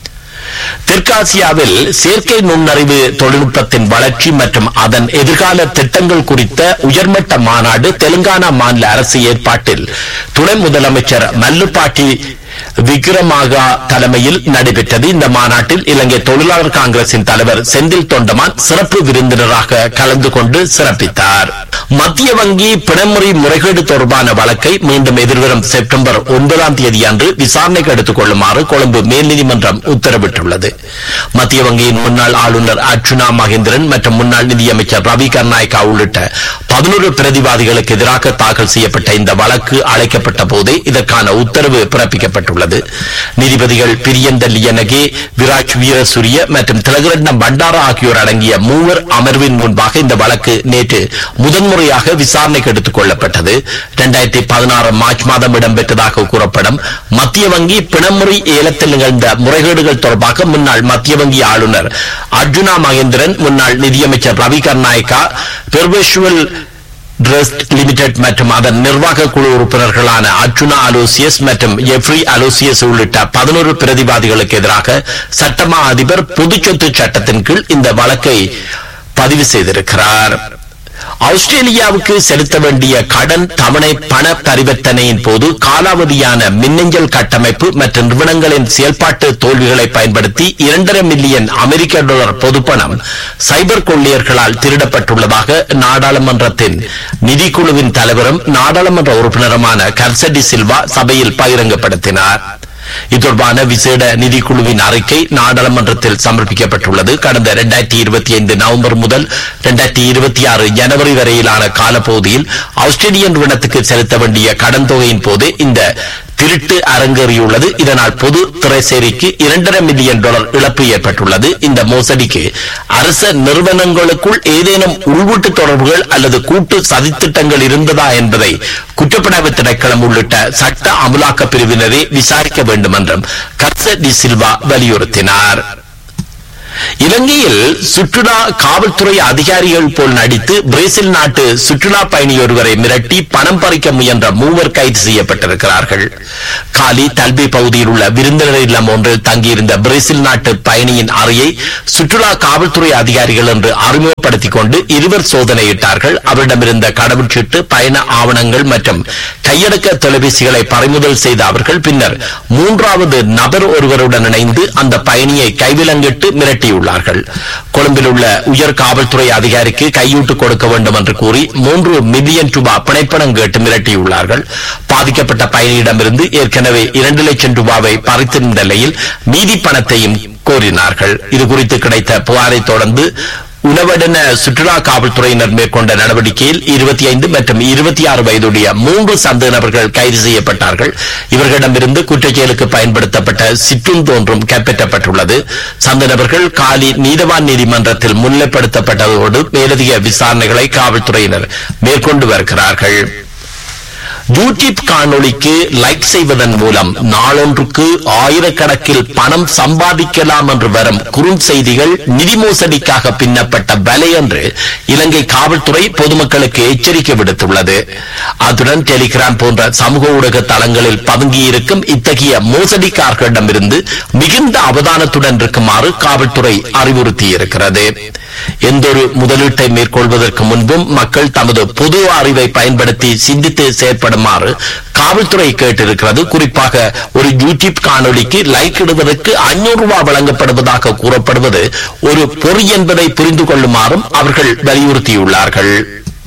தெற்காசியாவில் செயற்கை நுண்ணறிவு தொழில்நுட்பத்தின் வளர்ச்சி மற்றும் அதன் எதிர்கால திட்டங்கள் குறித்த உயர்மட்ட மாநாடு தெலுங்கானா மாநில அரசு ஏற்பாட்டில் துணை முதலமைச்சர் மல்லுப்பாட்டி விக்ரமாகா தலைமையில் நடைபெற்றது. இந்த மாநாட்டில் இலங்கை தொழிலாளர் காங்கிரசின் தலைவர் செந்தில் தொண்டமான் சிறப்பு விருந்தினராக கலந்து கொண்டு சிறப்பித்தார். மத்திய வங்கி பிணமுறை முறைகேடு தொடர்பான வழக்கை மீண்டும் எதிர்வரும் செப்டம்பர் ஒன்பதாம் தேதி அன்று விசாரணைக்கு எடுத்துக் கொள்ளுமாறு கொழும்பு மேல் நீதிமன்றம் உத்தரவிட்டுள்ளது. மத்திய வங்கியின் முன்னாள் ஆளுநர் அர்ச்சுனா மகேந்திரன் மற்றும் முன்னாள் நிதியமைச்சர் ரவி கர்நாயக்கா உள்ளிட்ட பதினோரு பிரதிவாதிகளுக்கு எதிராக தாக்கல் செய்யப்பட்ட இந்த வழக்கு அழைக்கப்பட்ட போதே இதற்கான உத்தரவு பிறப்பிக்கப்பட்டுள்ளது. நீதிபதிகள் பிரியந்த லியனகே, விராஜ் வீரசூரிய மற்றும் திலகரட்னம் பண்டாரா ஆகியோர் அடங்கிய மூவர் அமர்வின் முன்பாக இந்த வழக்கு நேற்று முதன்முறையாக விசாரணைக்கு எடுத்துக் கொள்ளப்பட்டது. இரண்டாயிரத்தி பதினாறு மார்ச் மாதம் இடம்பெற்றதாக கூறப்படும் மத்திய வங்கி பிணமுறை ஏலத்தில் நிகழ்ந்த முறைகேடுகள் தொடர்பாக முன்னாள் மத்திய வங்கி ஆளுநர் அர்ஜுனா மகேந்திரன், முன்னாள் நிதியமைச்சர் ரவி கர்நாயக்கா, பெர்வெஷுவல் ட்ரஸ்ட் லிமிடெட் மற்றும் அதன் நிர்வாக குழு உறுப்பினர்களான அர்ஜுனா அலோசியஸ் மற்றும் எஃப்ரி அலோசியஸ் உள்ளிட்ட பதினோரு பிரதிவாதிகளுக்கு எதிராக சட்டமா அதிபர் பொதுச்சொத்து சட்டத்தின் கீழ் இந்த வழக்கை பதிவு செய்திருக்கிறார். ஆஸ்திரேலியாவுக்கு செலுத்த வேண்டிய கடன் தவணை பண பரிவர்த்தனையின் போது காலாவதியான மின்னஞ்சல் கட்டமைப்பு மற்றும் நிறுவனங்களின் செயல்பாட்டு தோல்விகளை பயன்படுத்தி இரண்டரை மில்லியன் அமெரிக்க டாலர் பொதுப்பணம் சைபர் கொள்ளையர்களால் திருடப்பட்டுள்ளதாக நாடாளுமன்றத்தின் நிதிக்குழுவின் தலைவரும் நாடாளுமன்ற உறுப்பினருமான கர்சடி சில்வா சபையில் பகிரங்கப்படுத்தினார். இது தொடர்பான விசேட நிதிக்குழுவின் அறிக்கை நாடாளுமன்றத்தில் சமர்ப்பிக்கப்பட்டுள்ளது. கடந்த இரண்டாயிரத்தி இருபத்தி ஐந்து நவம்பர் முதல் இரண்டாயிரத்தி இருபத்தி ஆறு ஜனவரி வரையிலான காலப்பகுதியில் ஆஸ்திரேலிய நிறுவனத்துக்கு செலுத்த வேண்டிய கடன் தொகையின் போது இந்த திருட்டு அரங்கேறியுள்ளது. இதனால் பொது திரைசேரிக்கு இரண்டரை மில்லியன் டாலர் இழப்பு ஏற்பட்டுள்ளது. இந்த மோசடிக்கு அரச நிறுவனங்களுக்குள் ஏதேனும் உள்வீட்டு தொடர்புகள் அல்லது கூட்டு சதித்திட்டங்கள் இருந்ததா என்பதை குற்றப்புலனாய்வு திணைக்களம் உள்ளிட்ட சட்ட அமலாக்க பிரிவினரை விசாரிக்க வேண்டும் என்றும் கர்ச டி சில்வா வலியுறுத்தினார். இலங்கையில் சுற்றுலா காவல்துறை அதிகாரிகள் போல் நடித்து பிரேசில் நாட்டு சுற்றுலா பயணி ஒருவரை மிரட்டி பணம் பறிக்க முயன்ற மூவர் கைது செய்யப்பட்டிருக்கிறார்கள். காலி தல்பி பகுதியில் உள்ள விருந்தினர் இல்லம் ஒன்றில் தங்கியிருந்த பிரேசில் நாட்டு பயணியின் அறையை சுற்றுலா காவல்துறை அதிகாரிகள் என்று அறிமுகப்படுத்திக் கொண்டு இருவர் சோதனையிட்டார்கள். அவரிடமிருந்த கடவுச்சீட்டு, பயண ஆவணங்கள் மற்றும் கையடக்க தொலைபேசிகளை பறிமுதல் செய்த அவர்கள் பின்னர் மூன்றாவது நபர் ஒருவருடன் இணைந்து அந்த பயணியை கைவிலங்கிட்டு மிரட்டியுள்ளார்கள். கொழும்பில் உள்ள உயர் காவல்துறை அதிகாரிக்கு கையூட்டு கொடுக்க வேண்டும் என்று கூறி மூன்று மில்லியன் ரூபாய் பிணைப்பணம் கேட்டு மிரட்டியுள்ளார்கள். பாதிக்கப்பட்ட பயணியிடமிருந்து ஏற்கனவே இரண்டு லட்சம் ரூபாவை பறித்திருந்த நிலையில் மீதி பணத்தையும் கோரினார்கள். இதுகுறித்து கிடைத்த புகாரை தொடர்ந்து உணவடன சுற்றுலா காவல்துறையினர் மேற்கொண்ட நடவடிக்கையில் இருபத்தி ஐந்து மற்றும் இருபத்தி ஆறு வயதுடைய மூன்று சந்தேக நபர்கள் கைது செய்யப்பட்டார்கள். இவர்களிடமிருந்து குற்றச்செயலுக்கு பயன்படுத்தப்பட்ட சிற்றுந்தொன்றும் கைப்பற்றப்பட்டுள்ளது. சந்தேக நபர்கள் காலி நீதவான் நீதிமன்றத்தில் முன்னிலைப்படுத்தப்பட்டதோடு மேலதிக விசாரணைகளை காவல்துறையினர் மேற்கொண்டு வருகிறார்கள். யூடியூப் காணொளிக்கு லைக் செய்வதன் மூலம் நாளொன்றுக்கு ஆயிரக்கணக்கில் பணம் சம்பாதிக்கலாம் என்று வரும் குறும் செய்திகள் நிதி மோசடிக்காக பின்னப்பட்ட வலை என்று இலங்கை காவல்துறை பொதுமக்களுக்கு எச்சரிக்கை விடுத்துள்ளது. அத்துடன் டெலிகிராம் போன்ற சமூக ஊடக தளங்களில் பதுங்கியிருக்கும் இத்தகைய மோசடிக்காரர்களிடமிருந்து மிகுந்த அவதானத்துடன் இருக்குமாறு காவல்துறை அறிவுறுத்தியிருக்கிறது. எந்தொரு முதலீட்டை மேற்கொள்வதற்கு முன்பும் மக்கள் தமது பொது அறிவை பயன்படுத்தி சிந்தித்து செயற்படுமாறு காவல்துறை கேட்டிருக்கிறது. குறிப்பாக ஒரு யூடியூப் காணொளிக்கு லைக் இடுவதற்கு ஐநூறு ரூபாய் வழங்கப்படுவதாக கூறப்படுவது ஒரு பொறி என்பதை புரிந்து கொள்ளுமாறும் அவர்கள் வலியுறுத்தியுள்ளார்கள்.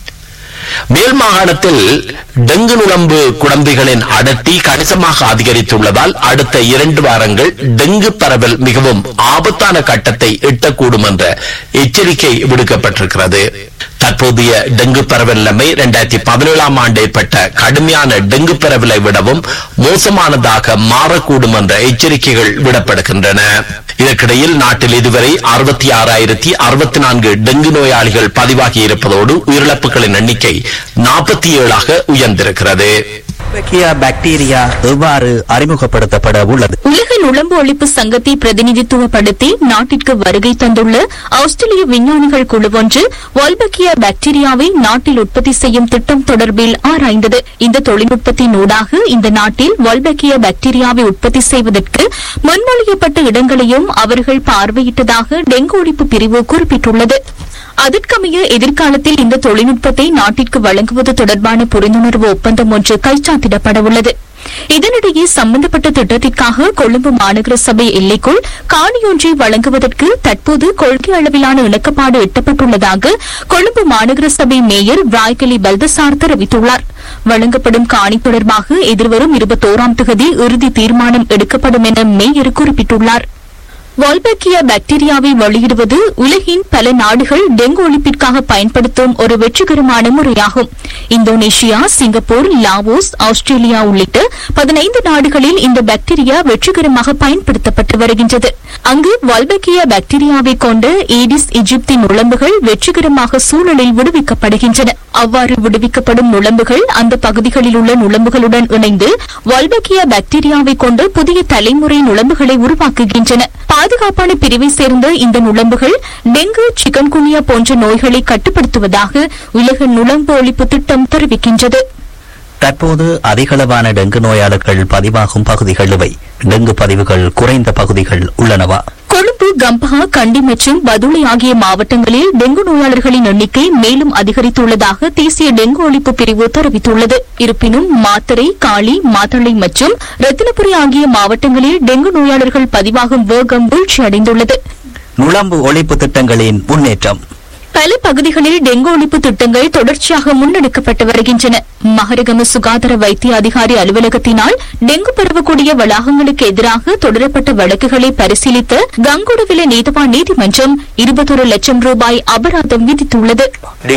மேல் மாகாணத்தில் டெங்கு நுளம்பு குழந்தைகளின் அடர்த்தி கணிசமாக அதிகரித்துள்ளதால் அடுத்த இரண்டு வாரங்கள் டெங்கு பரவல் மிகவும் ஆபத்தான கட்டத்தை எட்டக்கூடும் என்ற எச்சரிக்கை விடுக்கப்பட்டிருக்கிறது. தற்போதைய டெங்கு பரவல் நிலைமை இரண்டாயிரத்தி பதினேழாம் ஆண்டு ஏற்பட்ட கடுமையான டெங்கு பரவலை விடவும் மோசமானதாக மாறக்கூடும் என்ற எச்சரிக்கைகள் விடப்படுகின்றன. இதற்கிடையில் நாட்டில் இதுவரை அறுபத்தி ஆறாயிரத்தி அறுபத்தி நான்கு டெங்கு நோயாளிகள் பதிவாகி இருப்பதோடு உயிரிழப்புகளின் எண்ணிக்கை நாற்பத்தி ஏழாக உயர்ந்திருக்கிறது. பாக்டீரியா எவ்வாறு அறிமுகப்படுத்தப்பட உள்ளது? உலக நுளம்பு ஒழிப்பு சங்கத்தை பிரதிநிதித்துவப்படுத்தி நாட்டிற்கு வருகை தந்துள்ள ஆஸ்திரேலிய விஞ்ஞானிகள் குழு ஒன்று வால்பக்கியா பாக்டீரியாவை நாட்டில் உற்பத்தி செய்யும் திட்டம் தொடர்பில் ஆராய்ந்தது. இந்த தொழில்நுட்பத்தின் ஊடாக இந்த நாட்டில் வால்பக்கியா பாக்டீரியாவை உற்பத்தி செய்வதற்கு முன்மொழியப்பட்ட இடங்களையும் அவர்கள் பார்வையிட்டதாக டெங்கு ஒழிப்பு பிரிவு குறிப்பிட்டுள்ளது. அதற்கமைய எதிர்காலத்தில் இந்த தொழில்நுட்பத்தை நாட்டிற்கு வழங்குவது தொடர்பான புரிந்துணர்வு ஒப்பந்தம் ஒன்று கைச்சாத்திடப்பட உள்ளது. இதனிடையே சம்பந்தப்பட்ட திட்டத்திற்காக கொழும்பு மாநகர சபை எல்லைக்குள் காணியொன்றை வழங்குவதற்கு தற்போது கொள்கை அளவிலான இணக்கப்பாடு எட்டப்பட்டுள்ளதாக கொழும்பு மாநகர சபை மேயர் ராய்கலி பல்தசார் தெரிவித்துள்ளார். வழங்கப்படும் காணி தொடர்பாக எதிர்வரும் இருபத்தோராம் தேதி இறுதி தீர்மானம் எடுக்கப்படும் என மேயர் குறிப்பிட்டுள்ளார். வால்பக்கியா பாக்டீரியாவை வெளியிடுவது உலகின் பல நாடுகள் டெங்கு ஒழிப்பிற்காக பயன்படுத்தும் ஒரு வெற்றிகரமான முறையாகும். இந்தோனேஷியா, சிங்கப்பூர், லாவோஸ், ஆஸ்திரேலியா உள்ளிட்ட பதினைந்து நாடுகளில் இந்த பாக்டீரியா வெற்றிகரமாக பயன்படுத்தப்பட்டு வருகின்றது. அங்கு வால்பக்கியா பாக்டீரியாவை கொண்ட ஏடிஸ் எஜிப்தின் நுளம்புகள் வெற்றிகரமாக சூழலில் விடுவிக்கப்படுகின்றன. அவ்வாறு விடுவிக்கப்படும் நுளம்புகள் அந்த பகுதிகளில் உள்ள நுளம்புகளுடன் இணைந்து வால்பக்கியா பாக்டீரியாவை கொண்டு புதிய தலைமுறை நுளம்புகளை உருவாக்குகின்றன. பாதுகாப்பான பிரிவை சேர்ந்த இந்த நுளம்புகள் டெங்கு, சிக்கன்குனியா போன்ற நோய்களை கட்டுப்படுத்துவதாக உலக நுளம்பு ஒழிப்பு திட்டம் தெரிவிக்கின்றது. தற்போது அதிகளவான டெங்கு நோயாளர்கள் பதிவாகும் பகுதிகள் இவை. டெங்கு பதிவுகள் குறைந்த பகுதிகள் உள்ளனவா? கொழும்பு, கம்பஹா, கண்டி மற்றும் பதுளை ஆகிய மாவட்டங்களில் டெங்கு நோயாளர்களின் எண்ணிக்கை மேலும் அதிகரித்துள்ளதாக தேசிய டெங்கு ஒழிப்பு பிரிவு தெரிவித்துள்ளது. இருப்பினும் மாத்தறை, காலி, மாத்தளை மற்றும் ரத்தினபுரி ஆகிய மாவட்டங்களில் டெங்கு நோயாளர்கள் பதிவாகும் வேகம் வீழ்ச்சியடைந்துள்ளது. நுளம்பு ஒழிப்பு திட்டங்களின் முன்னேற்றம் பல பகுதிகளில் டெங்கு ஒழிப்பு திட்டங்கள் தொடர்ச்சியாக முன்னெடுக்கப்பட்டு வருகின்றன. மகரகம சுகாதார வைத்திய அதிகாரி அலுவலகத்தினால் டெங்கு பரவக்கூடிய வளாகங்களுக்கு எதிராக தொடரப்பட்ட வழக்குகளை பரிசீலித்த கங்குடுவில நீதவான் நீதிமன்றம் இருபத்தொரு லட்சம் ரூபாய் அபராதம் விதித்துள்ளது.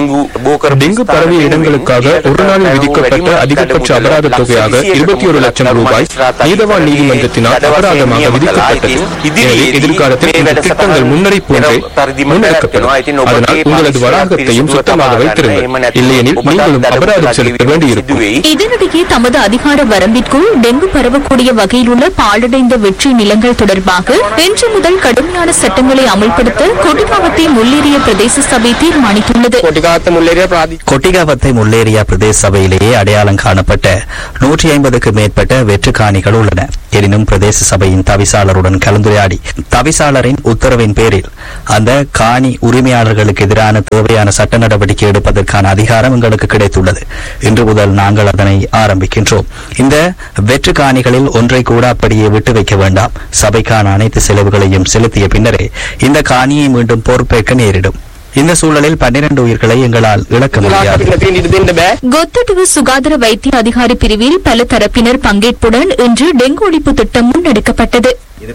டெங்கு பரவிய இடங்களுக்காக ஒரு நாளில் விதிக்கப்பட்ட அதிகபட்ச அபராத தொகையாக இருபத்தி ஒரு லட்சம் ரூபாய் நீதவான் நீதிமன்றத்தினால் அபராதமாக விதிக்கப்பட்டது. எனவே எதிர்காலத்தில் இந்த திட்டங்கள் முன்னரை போன்றே முன்னெடுக்கப்படும். அதனால் உங்களது வளாகத்தையும் சுத்தமாக வைத்திருங்கள், இல்லையெனில் நீங்களும் அபராதம் செலுத்த வேண்டியிருக்கும். இதனிடையே தமது அதிகார வரம்பிற்குள் டெங்கு பரவக்கூடிய வகையில் உள்ள பாழடைந்த வெற்றி நிலங்கள் தொடர்பாக இன்று முதல் கடுமையான சட்டங்களை அமல்படுத்த கொட்டிகாவத்தை முல்லேரிய பிரதேச சபை தீர்மானித்துள்ளது. கொட்டிகாவத்தை முல்லேரியா பிரதேச சபையிலேயே அடையாளம் காணப்பட்ட நூற்றி ஐம்பதுக்கு மேற்பட்ட வெற்று காணிகள் உள்ளன. எனினும் பிரதேச சபையின் தவிசாளருடன் கலந்துரையாடி தவிசாளரின் உத்தரவின் பேரில் அந்த காணி உரிமையாளர்களுக்கு எதிரான தேவையான சட்ட நடவடிக்கை எடுப்பதற்கான அதிகாரம் எங்களுக்கு கிடைத்துள்ளது. இன்று முதல் நாங்கள் அதனை ஆரம்பிக்கின்றோம். இந்த வெற்று காணிகளில் ஒன்றை கூட அப்படியே விட்டு வைக்க வேண்டாம். சபைக்கான அனைத்து செலவுகளையும் செலுத்திய பின்னரே இந்த காணியை மீண்டும் பொறுப்பேற்க நேரிடும். இந்த சூழலில் பன்னிரண்டு உயிர்களை எங்களால் இழக்க முடியாது. கொத்தட்டுவு சுகாதார வைத்திய அதிகாரி பிரிவில் பல தரப்பினர் பங்கேற்புடன் இன்று டெங்கு ஒழிப்பு திட்டம் முன்னெடுக்கப்பட்டது.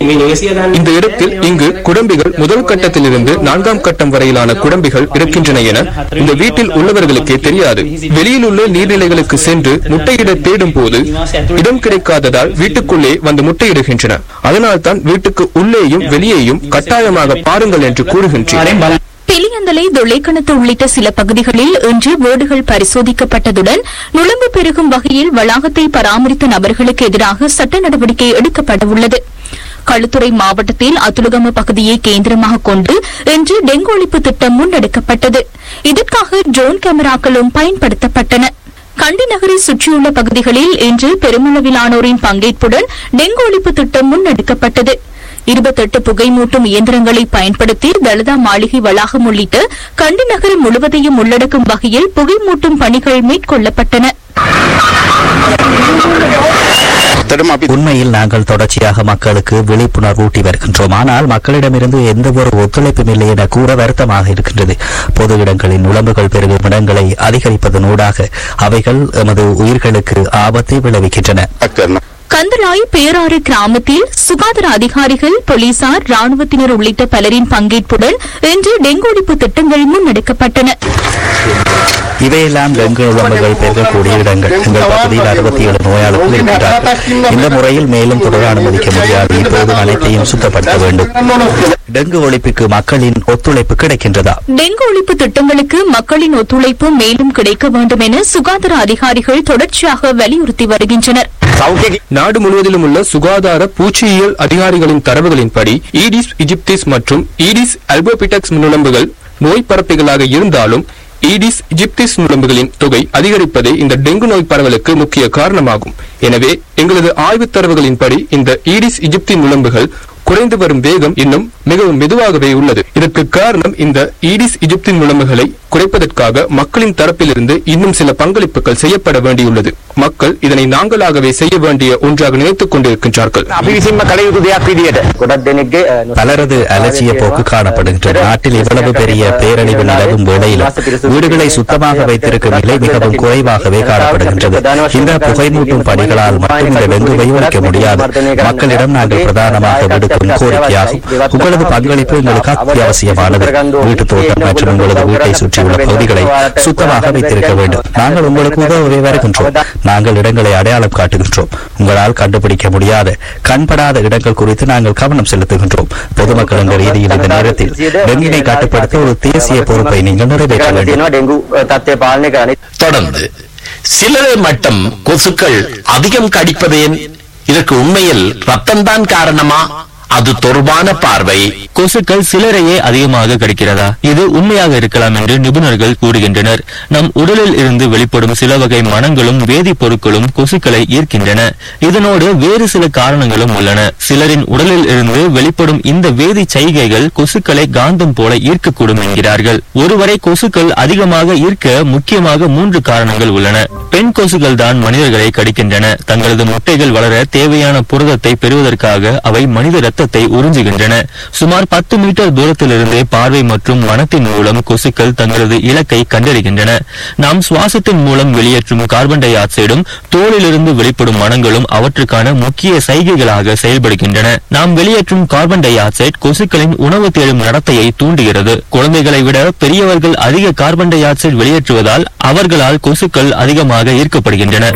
இந்த இடத்தில் இங்கு குடம்பிகள் முதல் கட்டத்திலிருந்து நான்காம் கட்டம் வரையிலான குடம்பிகள் இருக்கின்றன என இந்த வீட்டில் உள்ளவர்களுக்கே தெரியாது. வெளியில் உள்ள நீர்நிலைகளுக்கு சென்று முட்டையிட தேடும் போது இடம் கிடைக்காததால் வீட்டுக்குள்ளே வந்து முட்டையிடுகின்றன. அதனால் தான் வீட்டுக்கு உள்ளேயும் வெளியேயும் கட்டாயமாக பாருங்கள் என்று கூறுகின்றனர். பிலியந்தலை தொலைக்கணத்து உள்ளிட்ட சில பகுதிகளில் இன்று வீடுகள் பரிசோதிக்கப்பட்டதுடன் நுழம்பு பெருகும் வகையில் வளாகத்தை பராமரித்த நபர்களுக்கு எதிராக சட்ட நடவடிக்கை எடுக்கப்பட உள்ளது. களுத்துறை மாவட்டத்தில் அத்துலுகம பகுதியை கேந்திரமாக கொண்டு இன்று டெங்கு ஒழிப்பு திட்டம் முன்னெடுக்கப்பட்டது. இதற்காக ட்ரோன் கேமராக்களும் பயன்படுத்தப்பட்டன. கண்டி நகரை சுற்றியுள்ள பகுதிகளில் இன்று பெருமளவிலானோரின் பங்கேற்புடன் டெங்கு ஒழிப்பு திட்டம் முன்னெடுக்கப்பட்டது. இருபத்தெட்டு புகைமூட்டும் இயந்திரங்களை பயன்படுத்தி தலிதா மாளிகை வளாகம் உள்ளிட்ட கண்டி நகரம் முழுவதையும் உள்ளடக்கும் வகையில் புகைமூட்டும் பணிகள் மேற்கொள்ளப்பட்டன. உண்மையில் நாங்கள் தொடர்ச்சியாக மக்களுக்கு விழிப்புணர்வு ஊட்டி வருகின்றோம். ஆனால் மக்களிடமிருந்து எந்த ஒரு ஒத்துழைப்பும் இல்லை என கூற வருத்தமாக இருக்கின்றது. பொது இடங்களின் நுழம்புகள் பெருகும் இடங்களை அதிகரிப்பதனூடாக அவைகள் எமது உயிர்களுக்கு ஆபத்தை விளைவிக்கின்றன. கந்தலாய் பேராறு கிராமத்தில் சுகாதார அதிகாரிகள், போலீசார், ராணுவத்தினர் உள்ளிட்ட பலரின் பங்கேற்புடன் இன்று டெங்கு ஒழிப்பு திட்டங்கள் முன்னெடுக்கப்பட்டன. இவையெல்லாம் டெங்கு நுழம்புகள் பெருகக்கூடிய இடங்கள். எங்கள் பகுதியில் அறுபத்தி ஏழு நோயாளர்கள் இருக்கிறார்கள். இந்த முறையில் மேலும் தொடர அனுமதிக்க முடியாது. இப்போது அனைத்தையும் சுத்தப்படுத்த வேண்டும். டெங்கு ஒழிப்புக்கு மக்களின் ஒத்துழைப்பு கிடைக்கின்றதா? டெங்கு ஒழிப்பு திட்டங்களுக்கு மக்களின் ஒத்துழைப்பு மேலும் கிடைக்க வேண்டும் என சுகாதார அதிகாரிகள் தொடர்ச்சியாக வலியுறுத்தி வருகின்றனர். நாடு முழுவதிலும் உள்ள சுகாதார பூச்சியியல் அதிகாரிகளின் தரவுகளின்படி ஈடிஸ் இஜிப்திஸ் மற்றும் ஈடிஸ் அல்போபிடெக்ஸ் நுழம்புகள் நோய் பரப்பிகளாக இருந்தாலும் ஈடிஸ் இஜிப்திஸ் நுழம்புகளின் தொகை அதிகரிப்பதே இந்த டெங்கு நோய் பரவலுக்கு முக்கிய காரணமாகும். எனவே எங்களது ஆய்வுத் தரவுகளின்படி இந்த ஈடிஸ் இஜிப்தி நுழம்புகள் குறைந்து வரும் வேகம் இன்னும் மிகவும் மெதுவாகவே உள்ளது. இதற்கு காரணம் இந்த ஈடிஸ் இஜிப்தின் நுழம்புகளை குறைப்பதற்காக மக்களின் தரப்பிலிருந்து இன்னும் சில பங்களிப்புகள் செய்யப்பட வேண்டியுள்ளது. மக்கள் இதனை நாங்களாகவே செய்ய வேண்டிய ஒன்றாக நினைத்துக் கொண்டிருக்கின்றார்கள். பலரது அலட்சிய போக்கு காணப்படுகின்றது. நாட்டில் இவ்வளவு பெரிய பேரழிவு நிலவும் வேளையில் வீடுகளை சுத்தமாக வைத்திருக்கும் நிலை மிகவும் குறைவாகவே காணப்படுகின்றது. இந்த புகைமூட்டும் பணிகளால் மட்டும் இந்த டெங்குவை ஒழிக்க முடியாது. மக்களிடம் நாங்கள் பிரதானமாக விடுக்கும் கோரிக்கையாகும். உங்களது பங்களிப்பு எங்களுக்கு அத்தியாவசியமானது. வீட்டு தோட்டம் மற்றும் உங்களது வீட்டை சுற்றியுள்ள பகுதிகளை சுத்தமாக வைத்திருக்க வேண்டும். நாங்கள் உங்களுக்கு உதவவே வருகின்றோம். நாங்கள் இடங்களை அடையாளம் காட்டுகின்றோம். உங்களால் கண்டுபிடிக்க முடியாத கண்படாத இடங்கள் குறித்து நாங்கள் கவனம் செலுத்துகின்றோம். பொதுமக்கள் என்ற ரீதியில் இந்த நேரத்தில் டெங்கினை கட்டுப்படுத்த ஒரு தேசிய பொறுப்பை நீங்கள் நிறைவேற்ற வேண்டும். தொடர்ந்து சிலரை மட்டும் கொசுக்கள் அதிகம் கடிப்பதேன்? இதற்கு உண்மையில் ரத்தம்தான் காரணமா? அது தொடர்பான பார்வை. கொசுக்கள் சிலரையே அதிகமாக கடிக்கிறதா? இது உண்மையாக இருக்கலாம் என்று நிபுணர்கள் கூறுகின்றனர். நம் உடலில் இருந்து வெளிப்படும் சில வகை மணங்களும் வேதிப்பொருட்களும் கொசுக்களை ஈர்க்கின்றன. இதனோடு வேறு சில காரணங்களும் உள்ளன. சிலரின் உடலில் இருந்து வெளிப்படும் இந்த வேதி சைகைகள் கொசுக்களை காந்தம் போல ஈர்க்கக்கூடும் என்கிறார்கள். ஒருவரை கொசுக்கள் அதிகமாக ஈர்க்க முக்கியமாக மூன்று காரணங்கள் உள்ளன. பெண் கொசுக்கள் தான் மனிதர்களை கடிக்கின்றன. தங்களது முட்டைகள் வளர தேவையான புரதத்தை பெறுவதற்காக அவை மனித இரத்தத்தை உறிஞ்சுகின்றன. சுமார் பத்து மீட்டர் தூரத்திலிருந்தே பார்வை மற்றும் மனத்தின் மூலம் கொசுக்கள் தங்களது இலக்கை கண்டறிகின்றன. நாம் சுவாசத்தின் மூலம் வெளியேற்றும் கார்பன் டை ஆக்சைடும் தோலிலிருந்து வெளிப்படும் மணங்களும் அவற்றுக்கான முக்கிய சைகைகளாக செயல்படுகின்றன. நாம் வெளியேற்றும் கார்பன் டை ஆக்சைடு கொசுக்களின் உணவு தேடும் நடத்தையை தூண்டுகிறது. குழந்தைகளை விட பெரியவர்கள் அதிக கார்பன் டை ஆக்சைடு வெளியேற்றுவதால் அவர்களால் கொசுக்கள் அதிகமாக ஈர்க்கப்படுகின்றன.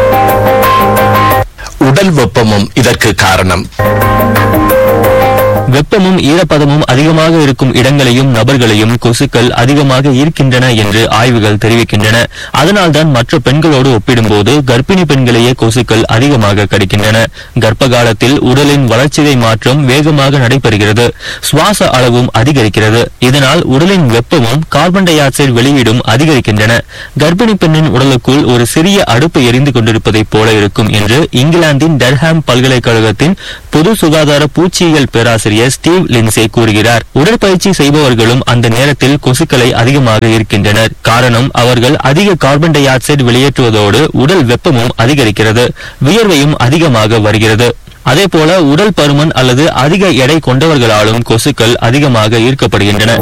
உடல் வெப்பமும் இதற்கு காரணம். வெப்பமும் ஈரப்பதமும் அதிகமாக இருக்கும் இடங்களையும் நபர்களையும் கொசுக்கள் அதிகமாக ஈர்க்கின்றன என்று ஆய்வுகள் தெரிவிக்கின்றன. அதனால்தான் மற்ற பெண்களோடு ஒப்பிடும்போது கர்ப்பிணி பெண்களையே கொசுக்கள் அதிகமாக கடிக்கின்றன. கர்ப்ப காலத்தில் உடலின் வளர்ச்சிதை மாற்றம் வேகமாக நடைபெறுகிறது. சுவாச அளவும் அதிகரிக்கிறது. இதனால் உடலின் வெப்பமும் கார்பன் டை ஆக்சைடு வெளியீடும் அதிகரிக்கின்றன. கர்ப்பிணி பெண்ணின் உடலுக்குள் ஒரு சிறிய அடுப்பு எரிந்து கொண்டிருப்பதைப் போல இருக்கும் என்று இங்கிலாந்தின் டர்ஹாம் பல்கலைக்கழகத்தின் பொது சுகாதார பூச்சியியல் பேராசிரியர் ஸ்டீவ் லின்சே கூறுகிறார். உடற்பயிற்சி செய்பவர்களும் அந்த நேரத்தில் கொசுக்களை அதிகமாக இருக்கின்றனர். காரணம், அவர்கள் அதிக கார்பன் டை ஆக்சைடு வெளியேற்றுவதோடு உடல் வெப்பமும் அதிகரிக்கிறது. வியர்வையும் அதிகமாக வருகிறது. அதேபோல உடல் பருமன் அல்லது அதிக எடை கொண்டவர்களாலும் கொசுக்கள் அதிகமாக ஈர்க்கப்படுகின்றன.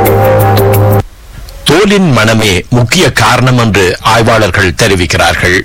தோலின் மனமே முக்கிய காரணம் என்று ஆய்வாளர்கள் தெரிவிக்கிறார்கள்.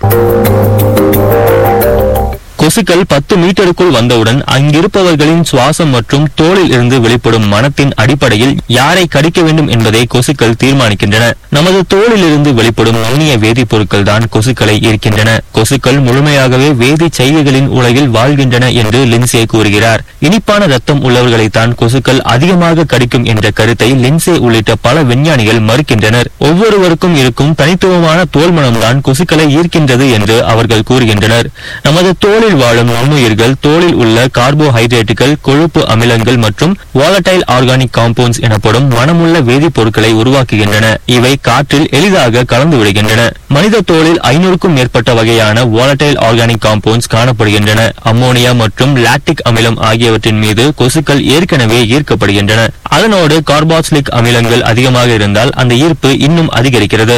கொசுக்கள் பத்து மீட்டருக்குள் வந்தவுடன் அங்கிருப்பவர்களின் சுவாசம் மற்றும் தோலில் இருந்து வெளிப்படும் மனத்தின் அடிப்படையில் யாரை கடிக்க வேண்டும் என்பதை கொசுக்கள் தீர்மானிக்கின்றன. நமது தோலில் இருந்து வெளிப்படும் நுண்ணிய வேதிப்பொருட்கள் தான் கொசுக்களை ஈர்க்கின்றன. கொசுக்கள் முழுமையாகவே வேதி செய்கைகளின் உலகில் வாழ்கின்றன என்று லின்சே கூறுகிறார். இனிப்பான ரத்தம் உள்ளவர்களைத்தான் கொசுக்கள் அதிகமாக கடிக்கும் என்ற கருத்தை லின்சே உள்ளிட்ட பல விஞ்ஞானிகள் மறுக்கின்றனர். ஒவ்வொருவருக்கும் இருக்கும் தனித்துவமான தோல் மனம்தான் கொசுக்களை ஈர்க்கின்றது என்று அவர்கள் கூறுகின்றனர். நமது தோலில் வாழும் நுண்ணுயிர்கள் தோலில் உள்ள கார்போஹைட்ரேட்டுகள், கொழுப்பு அமிலங்கள் மற்றும் வாலடைல் ஆர்கானிக் காம்பவுண்ட்ஸ் எனப்படும் மனமுள்ள வேதிப்பொருட்களை உருவாக்குகின்றன. இவை காற்றில் எளிதாக கலந்து விடுகின்றன. மனித தோலில் ஐநூறுக்கும் மேற்பட்ட வகையான வாலடைல் ஆர்கானிக் காம்பவுண்ட்ஸ் காணப்படுகின்றன. அம்மோனியா மற்றும் லாக்டிக் அமிலம் ஆகியவற்றின் மீது கொசுக்கள் ஏற்கனவே ஈர்க்கப்படுகின்றன. அதனோடு கார்பாக்சிலிக் அமிலங்கள் அதிகமாக இருந்தால் அந்த ஈர்ப்பு இன்னும் அதிகரிக்கிறது.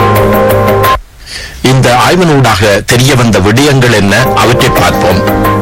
இந்த ஆய்வினூடாக தெரிய வந்த விடயங்கள் என்ன, அவற்றை பார்ப்போம்.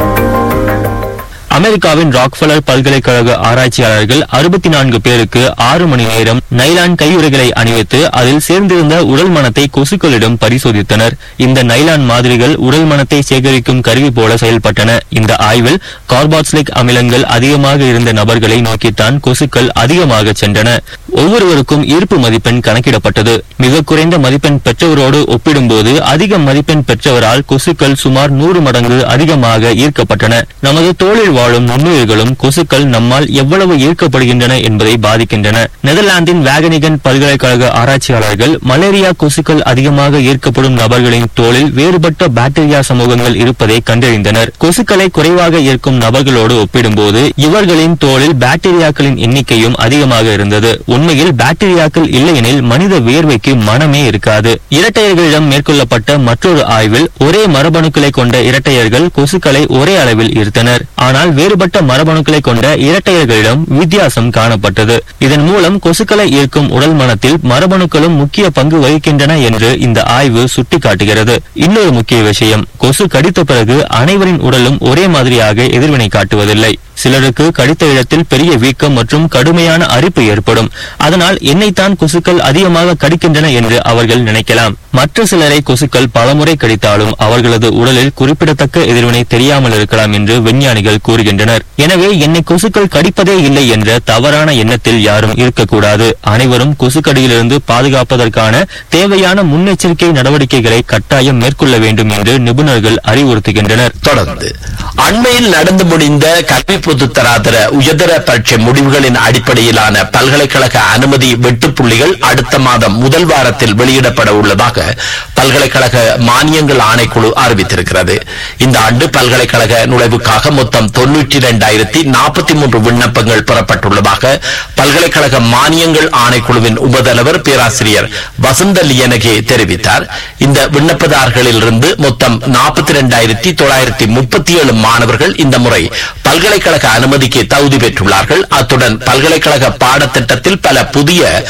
அமெரிக்காவின் ராக்ஃபெல்லர் பல்கலைக்கழக ஆராய்ச்சியாளர்கள் அறுபத்தி நான்கு பேருக்கு ஆறு மணி நேரம் நைலான் கையுறைகளை அணிவித்து அதில் சேர்ந்திருந்த உடல் மனத்தை கொசுக்களிடம் பரிசோதித்தனர். இந்த நைலான் மாதிரிகள் உடல் மனத்தை சேகரிக்கும் கருவி போல செயல்பட்டன. இந்த ஆய்வில் கார்பாக்சிலிக் அமிலங்கள் அதிகமாக இருந்த நபர்களை நோக்கித்தான் கொசுக்கள் அதிகமாக சென்றன. ஒவ்வொருவருக்கும் ஈர்ப்பு மதிப்பெண் கணக்கிடப்பட்டது. மிக குறைந்த மதிப்பெண் பெற்றவரோடு ஒப்பிடும்போது அதிக மதிப்பெண் பெற்றவரால் கொசுக்கள் சுமார் நூறு மடங்கு அதிகமாக ஈர்க்கப்பட்டன. நமது தோளில் வாழும் நுண்ணுயிர்களும் கொசுக்கள் நம்மால் எவ்வளவு ஈர்க்கப்படுகின்றன என்பதை பாதிக்கின்றன. நெதர்லாந்தின் வேகனிகன் பல்கலைக்கழக ஆராய்ச்சியாளர்கள் மலேரியா கொசுக்கள் அதிகமாக ஈர்க்கப்படும் நபர்களின் தோலில் வேறுபட்ட பாக்டீரியா சமூகங்கள் இருப்பதை கண்டறிந்தனர். கொசுக்களை குறைவாக ஈர்க்கும் நபர்களோடு ஒப்பிடும்போது இவர்களின் தோலில் பாக்டீரியாக்களின் எண்ணிக்கையும் அதிகமாக இருந்தது. உண்மையில் பாக்டீரியாக்கள் இல்லையெனில் மனித வியர்வைக்கு மனமே இருக்காது. இரட்டையர்களிடம் மேற்கொள்ளப்பட்ட மற்றொரு ஆய்வில் ஒரே மரபணுக்களை கொண்ட இரட்டையர்கள் கொசுக்களை ஒரே அளவில் ஈர்த்தனர். ஆனால் வேறுபட்ட மரபணுக்களை கொண்ட இரட்டையர்களிடம் வித்தியாசம் காணப்பட்டது. இதன் மூலம் கொசுக்களை ஈர்க்கும் உடல் மனத்தில் மரபணுக்களும் முக்கிய பங்கு வகிக்கின்றன என்று இந்த ஆய்வு சுட்டிக்காட்டுகிறது. இன்னொரு முக்கிய விஷயம், கொசு கடித்த பிறகு அனைவரின் உடலும் ஒரே மாதிரியாக எதிர்வினை காட்டுவதில்லை. சிலருக்கு கடித்த இடத்தில் பெரிய வீக்கம் மற்றும் கடுமையான அரிப்பு ஏற்படும். அதனால் என்னைத்தான் கொசுக்கள் அதிகமாக கடிக்கின்றன என்று அவர்கள் நினைக்கலாம். மற்ற சிலரை கொசுக்கள் பலமுறை கடித்தாலும் அவர்களது உடலில் குறிப்பிடத்தக்க எதிர்வினை தெரியாமல் இருக்கலாம் என்று விஞ்ஞானிகள் கூறுகின்றனர். எனவே என்னை கொசுக்கள் கடிப்பதே இல்லை என்ற தவறான எண்ணத்தில் யாரும் இருக்கக்கூடாது. அனைவரும் கொசுக்கடியிலிருந்து பாதுகாப்பதற்கான தேவையான முன்னெச்சரிக்கை நடவடிக்கைகளை கட்டாயம் மேற்கொள்ள வேண்டும் என்று நிபுணர்கள் அறிவுறுத்துகின்றனர். தொடர்ந்து அண்மையில் நடந்து முடிந்த கல்வி பொதுத்தராதர உயர்தர பரீட்சை முடிவுகளின் அடிப்படையிலான பல்கலைக்கழக அனுமதி வெட்டுப்புள்ளிகள் அடுத்த மாதம் முதல் வாரத்தில் வெளியிடப்பட உள்ளதாக பல்கலைக்கழக மானியங்கள் ஆணைக்குழு அறிவித்திருக்கிறது. இந்த ஆண்டு பல்கலைக்கழக நுழைவுக்காக மொத்தம் தொன்னூற்றி இரண்டாயிரத்தி நாற்பத்தி மூன்று விண்ணப்பங்கள் பெறப்பட்டுள்ளதாக பல்கலைக்கழக மானியங்கள் ஆணைக்குழுவின் உபதலைவர் பேராசிரியர் வசந்த லியனகே தெரிவித்தார். இந்த விண்ணப்பதாரர்களில் இருந்து மொத்தம் நாற்பத்தி இரண்டாயிரத்தி தொள்ளாயிரத்தி முப்பத்தி ஏழு மாணவர்கள் இந்த முறை பல்கலைக்கழக அனுமதிக்கு தகுதி பெற்றுள்ளார்கள். அத்துடன் பல்கலைக்கழக பாடத்திட்டத்தில் பல புதிய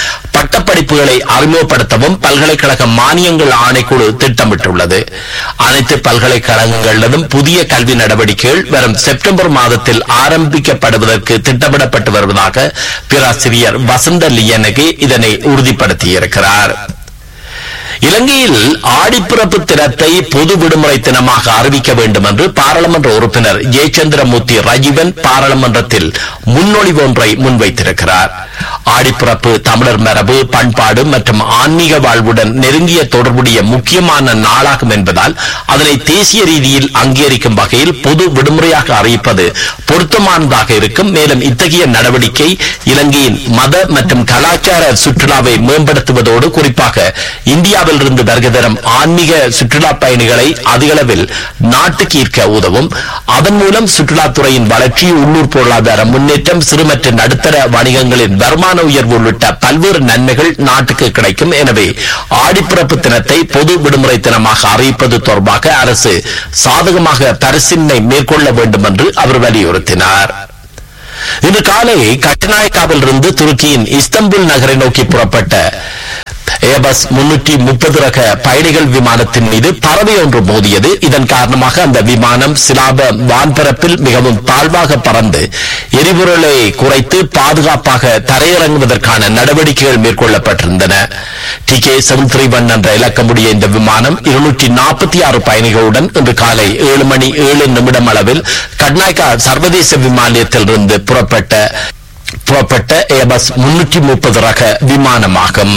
பட்டப்படிப்புகளை அறிமுகப்படுத்தவும் பல்கலைக்கழக மானியங்கள் ஆணைக்குழு திட்டமிட்டுள்ளது. அனைத்து பல்கலைக்கழகங்களிலும் புதிய கல்வி நடவடிக்கைகள் வரும் செப்டம்பர் மாதத்தில் ஆரம்பிக்கப்படுவதற்கு திட்டமிடப்பட்டு வருவதாக பேராசிரியர் வசந்த லியனகே இதனை உறுதிப்படுத்தியிருக்கிறார். இலங்கையில் ஆடிப்பிறப்பு தினத்தை பொது விடுமுறை தினமாக அறிவிக்க வேண்டும் என்று பாராளுமன்ற உறுப்பினர் ஜெயச்சந்திரமூர்த்தி ரஜீவன் பாராளுமன்றத்தில் முன்மொழிவு ஒன்றை முன்வைத்திருக்கிறார். ஆடிப்பிறப்பு தமிழர் மரபு, பண்பாடு மற்றும் ஆன்மீக வாழ்வுடன் நெருங்கிய தொடர்புடைய முக்கியமான நாளாகும் என்பதால் அதனை தேசிய ரீதியில் அங்கீகரிக்கும் வகையில் பொது விடுமுறையாக அறிவிப்பது பொருத்தமானதாக இருக்கும். மேலும் இத்தகைய நடவடிக்கை இலங்கையின் மத மற்றும் கலாச்சார சுற்றுலாவை மேம்படுத்துவதோடு குறிப்பாக இந்தியாவில் இருந்து வருகை தரும் ஆன்மீக சுற்றுலா பயணிகளை அதிகளவில் நாட்டுக்கு ஈர்க்க உதவும். அதன் மூலம் சுற்றுலாத்துறையின் வளர்ச்சி, உள்ளூர் பொருளாதார முன்னேற்றம், சிறு மற்றும் நடுத்தர வணிகங்களின் வருமான உயர்வு உள்ளிட்ட பல்வேறு நன்மைகள் நாட்டுக்கு கிடைக்கும். எனவே ஆடிப்பிறப்பு தினத்தை பொது விடுமுறை தினமாக அறிவிப்பது தொடர்பாக அரசு சாதகமாக பரிசீலனை மேற்கொள்ள வேண்டும் என்று அவர் வலியுறுத்தினார். இன்று காலை கட்டுநாயக்காவில் இருந்து துருக்கியின் இஸ்தம்புல் நகரை நோக்கி புறப்பட்ட ஏபஸ் முன்னூற்றி முப்பது ரக பயணிகள் விமானத்தின் மீது பறவை ஒன்று மோதியது. இதன் காரணமாக அந்த விமானம் சிலாப வான்பரப்பில் மிகவும் தாழ்வாக பறந்து எரிபொருளை குறைத்து பாதுகாப்பாக தரையிறங்குவதற்கான நடவடிக்கைகள் மேற்கொள்ளப்பட்டிருந்தன. D K seven three one என்ற இலக்கமுடைய இந்த விமானம் இருநூற்றி நாற்பத்தி ஆறு பயணிகளுடன் இன்று காலை ஏழு மணி ஏழு நிமிடம் அளவில் கட்நாயக்கா சர்வதேச விமான நிலையத்திலிருந்து புறப்பட்ட புறப்பட்ட ஏபஸ் முன்னூற்றி முப்பது ரக விமானமாகும்.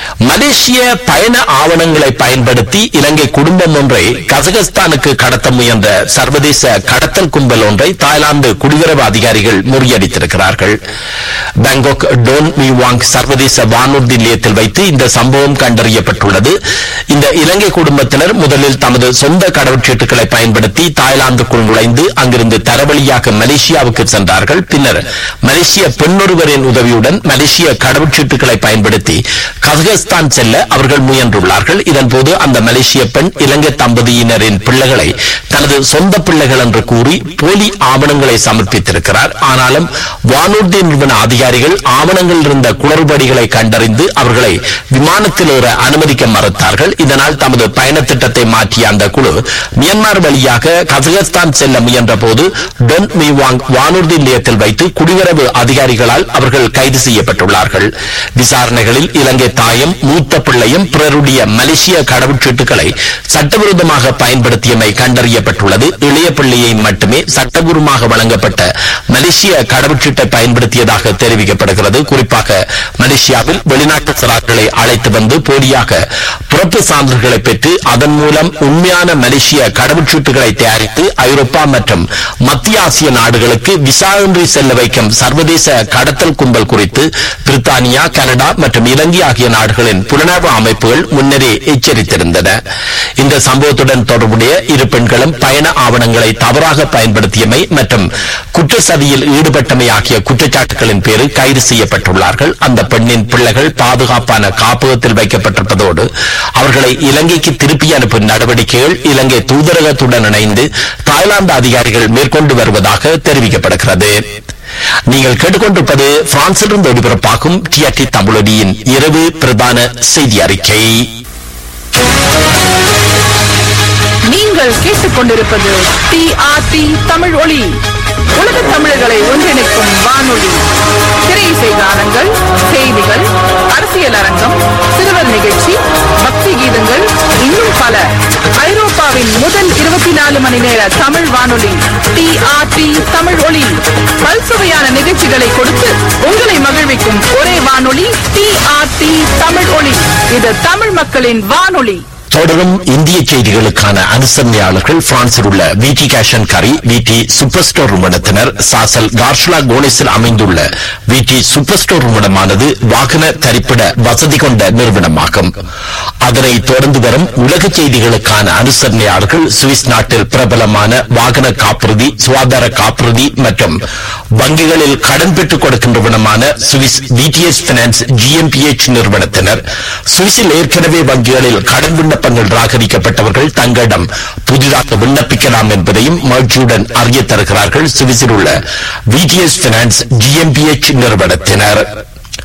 மலேசிய பயண ஆவணங்களை பயன்படுத்தி இலங்கை குடும்பம் ஒன்றை கசகஸ்தானுக்கு கடத்த முயன்ற சர்வதேச கடத்தல் கும்பல் ஒன்றை தாய்லாந்து குடியுறவு அதிகாரிகள் முறியடித்திருக்கிறார்கள். பாங்காக் டோன் மிவாங் சர்வதேச வானூர்தி நிலையத்தில் வைத்து இந்த சம்பவம் கண்டறியப்பட்டுள்ளது. இந்த இலங்கை குடும்பத்தினர் முதலில் தமது சொந்த கடவுச்சீட்டுகளை பயன்படுத்தி தாய்லாந்துக்குள் நுழைந்து அங்கிருந்து தரவழியாக மலேசியாவுக்கு சென்றார்கள். பின்னர் மலேசிய பெண்ணொருவரின் உதவியுடன் மலேசிய கடவுச்சீட்டுகளை பயன்படுத்தி கசகஸ்தான் செல்ல அவர்கள் முயன்றுள்ளார்கள். இதன்போது அந்த மலேசிய பெண் இலங்கை தம்பதியினரின் பிள்ளைகளை தனது சொந்த பிள்ளைகள் என்று கூறி போலி ஆவணங்களை சமர்ப்பித்திருக்கிறார். ஆனாலும் வானூர்தி நிறுவன அதிகாரிகள் ஆவணங்கள் இருந்த குளறுபடிகளை கண்டறிந்து அவர்களை விமானத்தில் ஏற அனுமதிக்க மறுத்தார்கள். இதனால் தமது பயண திட்டத்தை மாற்றிய அந்த குழு மியான்மர் வழியாக கசகஸ்தான் செல்ல முயன்ற போது டொன் மிவாங் வானூர்தி நிலையத்தில் வைத்து குடியுறவு அதிகாரிகளால் அவர்கள் கைது செய்யப்பட்டுள்ளார்கள். விசாரணைகளில் இலங்கை தாயும் மூத்த பிள்ளையும் பிறருடைய மலேசிய கடவுச்சீட்டுகளை சட்டவிரோதமாக பயன்படுத்தியமை கண்டறியப்பட்டுள்ளது. இளைய பிள்ளையை மட்டுமே சட்டபூர்வமாக வழங்கப்பட்ட மலேசிய கடவுச்சீட்டை பயன்படுத்தியதாக தெரிவிக்கப்படுகிறது. குறிப்பாக மலேசியாவில் வெளிநாட்டு சிறார்களை அழைத்து வந்து போலியாக பிறப்பு சான்றுகளை பெற்று அதன் மூலம் உண்மையான மலேசிய கடவுச்சீட்டுகளை தயாரித்து ஐரோப்பா மற்றும் மத்திய ஆசிய நாடுகளுக்கு விசாரின்றி செல்ல வைக்கும் சர்வதேச கடத்தல் கும்பல் குறித்து பிரித்தானியா, கனடா மற்றும் இலங்கை ஆகிய நாடுகளின் புலனாய்வு அமைப்புகள் முன்னரே எச்சரித்திருந்தன. இந்த சம்பவத்துடன் தொடர்புடைய இரு பெண்களும் பயண ஆவணங்களை தவறாக பயன்படுத்தியமை மற்றும் குற்றச்சதியில் ஈடுபட்டமை ஆகிய குற்றச்சாட்டுகளின் பேரில் கைது செய்யப்பட்டுள்ளார்கள். அந்த பெண்ணின் பிள்ளைகள் பாதுகாப்பான காப்பகத்தில் வைக்கப்பட்டிருப்பதோடு அவர்களை இலங்கைக்கு திருப்பி அனுப்பும் நடவடிக்கைகள் இலங்கை தூதரகத்துடன் இணைந்து தாய்லாந்து அதிகாரிகள் மேற்கொண்டு வருவதாக தெரிவிக்கப்படுகிறது. நீங்கள் கேட்டுக்கொண்டிருப்பது பிரான்சிலிருந்து ஒளிபரப்பாகும் டிஆர்டி தமிழொலியின் இரவு பிரதான செய்தி அறிக்கை. நீங்கள் கேட்டுக்கொண்டிருப்பது டிஆர்டி தமிழ் ஒலி, உலக தமிழர்களை ஒன்றிணைக்கும் வானொலி. திரையிசை கானங்கள், செய்திகள், அரசியல் அரங்கம், சிறுவர் நிகழ்ச்சி, பக்தி கீதங்கள், இன்னும் பல. ஐரோப்பாவின் முதல் இருபத்தி நாலு மணி நேர தமிழ் வானொலி டிஆர்டி தமிழ் ஒலி. பல்சுவையான நிகழ்ச்சிகளை கொடுத்து உங்களை மகிழ்விக்கும் ஒரே வானொலி டிஆர்டி தமிழ் ஒலி. இது தமிழ் மக்களின் வானொலி. தொடரும் இந்திய செய்திகளுக்கான அனுசரணையாளர்கள் பிரான்சில் உள்ள விடி கேஷ் அண்ட் கரி, விடி சூப்பர் ஸ்டோர் நிறுவனத்தினர். சாசல் கார்ஷ்லா கோனிஸில் அமைந்துள்ள விடி சூப்பர் ஸ்டோர் நிறுவனமானது வாகன தரிப்பிட வசதி கொண்ட நிறுவனமாகும். அதனை தொடர்ந்து வரும் உலக செய்திகளுக்கான அனுசரணையாளர்கள் சுவிஸ் நாட்டில் பிரபலமான வாகன காப்புறுதி, சுகாதார காப்புறுதி மற்றும் வங்கிகளில் கடன் பெற்றுக் கொடுக்கின்ற நிறுவனமான சுவிஸ் விடிஎஸ் பைனான்ஸ் ஜிஎம்பிஎச் நிறுவனத்தினர். சுவிஸில் ஏற்கனவே வங்கிகளில் கடன் விண்ணப்பங்கள் நிராகரிக்கப்பட்டவர்கள் தங்களிடம் புதிதாக விண்ணப்பிக்கலாம் என்பதையும் மகிழ்ச்சியுடன் அறிய தருகிறார்கள் சுவிஸில் உள்ள விடிஎஸ் பைனான்ஸ் ஜிஎம்பிஎச் நிறுவனத்தினர்.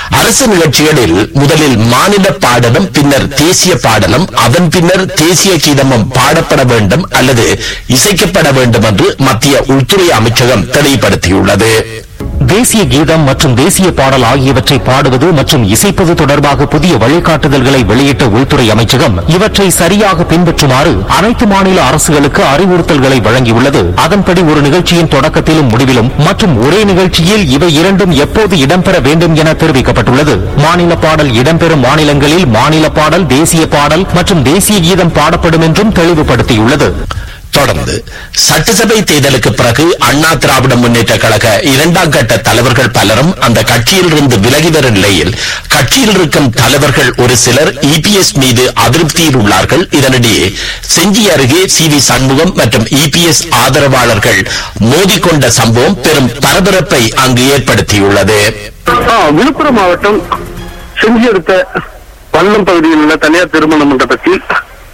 அரசு நிகழ்ச்சிகளில் முதலில் மாநில பாடலும் பின்னர் தேசிய பாடலும் அதன் பின்னர் தேசிய கீதமும் பாடப்பட வேண்டும் அல்லது இசைக்கப்பட வேண்டும் என்று மத்திய உள்துறை அமைச்சகம் தெளிவுபடுத்தியுள்ளது. தேசிய கீதம் மற்றும் தேசிய பாடல் ஆகியவற்றை பாடுவது மற்றும் இசைப்பது தொடர்பாக புதிய வழிகாட்டுதல்களை வெளியிட்ட உள்துறை அமைச்சகம் இவற்றை சரியாக பின்பற்றுமாறு அனைத்து மாநில அரசுகளுக்கு அறிவுறுத்தல்களை வழங்கியுள்ளது. அதன்படி ஒரு நிகழ்ச்சியின் தொடக்கத்திலும் முடிவிலும் மற்றும் ஒரே நிகழ்ச்சியில் இவை இரண்டும் எப்போது இடம்பெற வேண்டும் என தெரிவிக்கப்பட்டுள்ளது. மாநில பாடல் இடம்பெறும் மாநிலங்களில் மாநில பாடல், தேசிய பாடல் மற்றும் தேசிய கீதம் பாடப்படும் என்றும் தெளிவுபடுத்தியுள்ளது. தொடர்ந்து சட்டசபை தேர்தலுக்கு பிறகு அண்ணா திராவிட முன்னேற்ற கழக இரண்டாம் கட்ட தலைவர்கள் பலரும் அந்த கட்சியில் இருந்து விலகி வரும் நிலையில் கட்சியில் இருக்கும் தலைவர்கள் ஒரு சிலர் இபிஎஸ் மீது அதிருப்தியில் உள்ளார்கள். இதனிடையே செஞ்சி அருகே சி வி சண்முகம் மற்றும் இபிஎஸ் ஆதரவாளர்கள் மோதிக்கொண்ட சம்பவம் பெரும் பரபரப்பை அங்கு ஏற்படுத்தியுள்ளது. விழுப்புரம் மாவட்டம் செஞ்சி அடுத்த வல்லம் பகுதியில் உள்ள தனியார் திருமண மண்டபத்தில்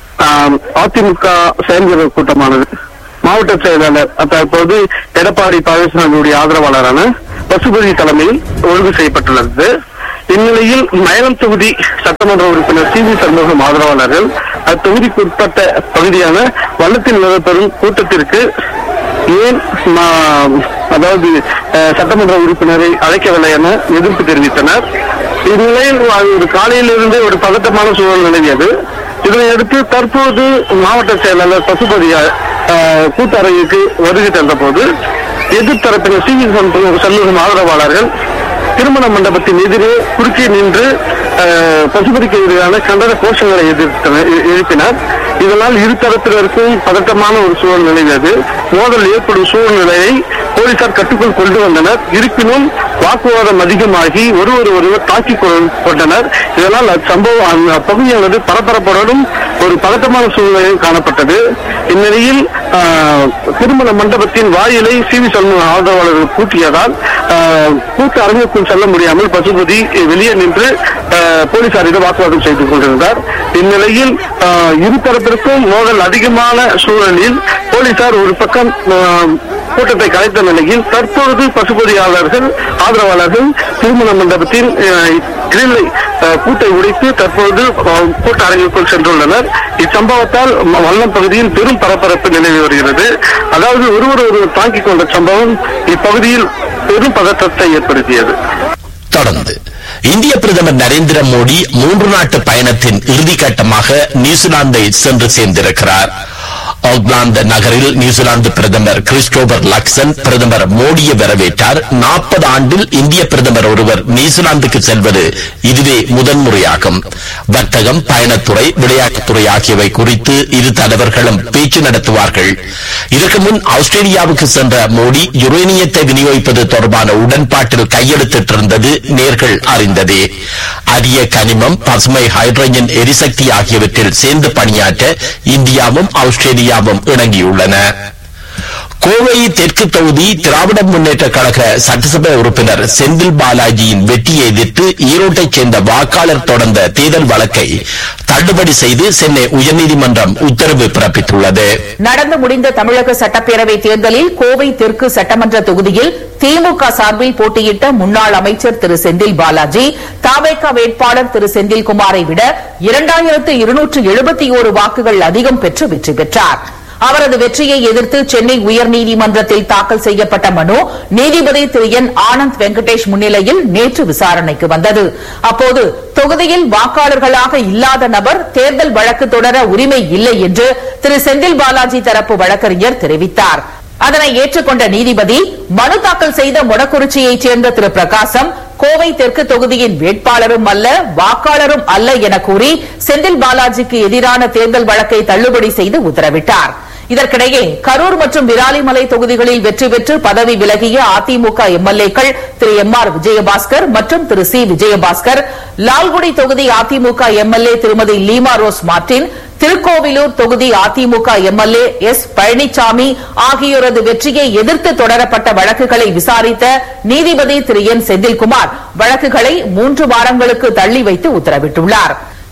அதிமுக செயல்வீரர் கூட்டமானது மாவட்ட செயலாளர் தற்போது எடப்பாடி பழனிசாமியுடைய ஆதரவாளரான பசுபதி தலைமையில் ஒழுங்கு செய்யப்பட்டுள்ளது. இந்நிலையில் மயிலம் தொகுதி சட்டமன்ற உறுப்பினர் சி வி சண்முகம் ஆதரவாளர்கள் அத்தொகுதிக்கு உட்பட்ட பகுதியான வல்லத்தில் நடைபெறும் கூட்டத்திற்கு ஏன் அதாவது சட்டமன்ற உறுப்பினரை அழைக்கவில்லை என எதிர்ப்பு தெரிவித்தனர். இந்நிலையில் ஒரு காலையிலிருந்து ஒரு பதட்டமான சூழல் நிலவியது. இதனையடுத்து தற்போது மாவட்ட செயலாளர் பசுபதி கூட்டரங்குக்கு வருகை தந்த போது எதிர்த்தரப்பினர் சி வி சண்முகம் ஆதரவாளர்கள் திருமண மண்டபத்தின் எதிரே குறுக்கே நின்று பசுபதிக்கு எதிரான கண்டன கோஷங்களை எதிர்த்தனர் எழுப்பினர். இதனால் இருதரப்பினருக்கும் பதட்டமான ஒரு சூழல் நிலவியது. மோதல் ஏற்படும் சூழ்நிலையை போலீசார் கட்டுக்குள் கொண்டு வந்தனர். இருப்பினும் வாக்குவாதம் அதிகமாகி ஒருவர் ஒருவர் தாக்கிக் கொண்டனர். இதனால் அச்சம்பவம் அப்பகுதியானது பரபரப்புடனும் ஒரு பதட்டமான சூழ்நிலையில் காணப்பட்டது. இந்நிலையில் திருமண மண்டபத்தின் வாயிலை சி வி சண்முகம் ஆதரவாளர்கள் பூட்டியதால் கூட்ட அரங்குக்குள் செல்ல முடியாமல் பசுபதி வெளியே நின்று போலீசாரிடம் வாக்குவாதம் செய்து கொண்டிருந்தார். இந்நிலையில் இருதரப்பிற்கும் மோதல் அதிகமான சூழலில் போலீசார் ஒரு பக்கம் கூட்டத்தை கலைத்த நிலையில் தற்பொழுது பசுபதியாளர்கள் ஆதரவாளர்கள் திருமண மண்டபத்தின் கிரில்லை கூட்டை உடைத்து தற்பொழுது கூட்ட அரங்குக்குள் சென்றுள்ளனர். இச்சம்பவத்தால் வல்லம் பகுதியில் பெரும் பரபரப்பு நிலவி வருகிறது. அதாவது ஒருவர் ஒருவர் தாக்கிக் கொண்ட சம்பவம் இப்பகுதியில் பெரும் பதற்றத்தை ஏற்படுத்தியது. தொடர்ந்து இந்திய பிரதமர் நரேந்திர மோடி மூன்று நாட்டு பயணத்தின் இறுதிக்கட்டமாக நியூசிலாந்தை சென்று சேர்ந்திருக்கிறார். ஆக்லாந்து நகரில் நியூசிலாந்து பிரதமர் கிறிஸ்டோபர் லக்சன் பிரதமர் மோடியை வரவேற்றார். நாற்பது ஆண்டில் இந்திய பிரதமர் ஒருவர் நியூசிலாந்துக்கு செல்வது இதுவே முதன்முறையாகும். வர்த்தகம், பயணத்துறை, விளையாட்டுத்துறை ஆகியவை குறித்து இரு தலைவர்களும் பேச்சு நடத்துவார்கள். இதற்கு முன் ஆஸ்திரேலியாவுக்கு சென்ற மோடி யுரேனியத்தை விநியோகிப்பது தொடர்பான உடன்பாட்டில் கையெழுத்திட்டிருந்தது நேர்கள் அறிந்ததே. அரிய கனிமம், பசுமை ஹைட்ரஜன் எரிசக்தி ஆகியவற்றில் சேர்ந்து பணியாற்ற இந்தியாவும் ஆஸ்திரேலியாவும் இணங்கியுள்ளன. கோவை தெற்கு தொகுதி திராவிட முன்னேற்ற கழக சட்டசபை உறுப்பினர் செந்தில் பாலாஜியின் வெற்றியை எதிர்த்து ஈரோட்டைச் சேர்ந்த வாக்காளர் தொடர்ந்த தேர்தல் வழக்கை தள்ளுபடி செய்து சென்னை உயர்நீதிமன்றம் உத்தரவு பிறப்பித்துள்ளது. நடந்து முடிந்த தமிழக சட்டப்பேரவை தேர்தலில் கோவை தெற்கு சட்டமன்ற தொகுதியில் திமுக சார்பில் போட்டியிட்ட முன்னாள் அமைச்சர் திரு செந்தில் பாலாஜி தவேக வேட்பாளர் திரு செந்தில்குமாரை விட இரண்டாயிரத்து இருநூற்று எழுபத்தி ஓரு வாக்குகள் அதிகம் பெற்று வெற்றி பெற்றார். அவரது வெற்றியை எதிர்த்து சென்னை உயர்நீதிமன்றத்தில் தாக்கல் செய்யப்பட்ட மனு நீதிபதி திரு என் ஆனந்த் வெங்கடேஷ் முன்னிலையில் நேற்று விசாரணைக்கு வந்தது. அப்போது தொகுதியில் வாக்காளர்களாக இல்லாத நபர் தேர்தல் வழக்கு தொடர உரிமை இல்லை என்று திரு செந்தில் பாலாஜி தரப்பு வழக்கறிஞர் தெரிவித்தார். அதனை ஏற்றுக்கொண்ட நீதிபதி மனு தாக்கல் செய்த மொடக்குறிச்சியைச் சேர்ந்த திரு பிரகாசம் கோவை தெற்கு தொகுதியின் வேட்பாளரும் அல்ல, வாக்காளரும் அல்ல என கூறி செந்தில் பாலாஜிக்கு எதிரான தேர்தல் வழக்கை தள்ளுபடி செய்து உத்தரவிட்டார். இதற்கிடையே கரூர் மற்றும் விராலிமலை தொகுதிகளில் வெற்றி பெற்று பதவி விலகிய அதிமுக எம்எல்ஏக்கள் திரு எம் ஆர் விஜயபாஸ்கர் மற்றும் திரு சி விஜயபாஸ்கர், லால்குடி தொகுதி அதிமுக எம்எல்ஏ திருமதி லீமா ரோஸ் மார்டின், திருக்கோவிலூர் தொகுதி அதிமுக எம்எல்ஏ எஸ் பழனிசாமி ஆகியோரது வெற்றியை எதிர்த்து தொடரப்பட்ட வழக்குகளை விசாரித்த நீதிபதி திரு என் செந்தில்குமார் வழக்குகளை மூன்று வாரங்களுக்கு தள்ளி வைத்து உத்தரவிட்டுள்ளார்.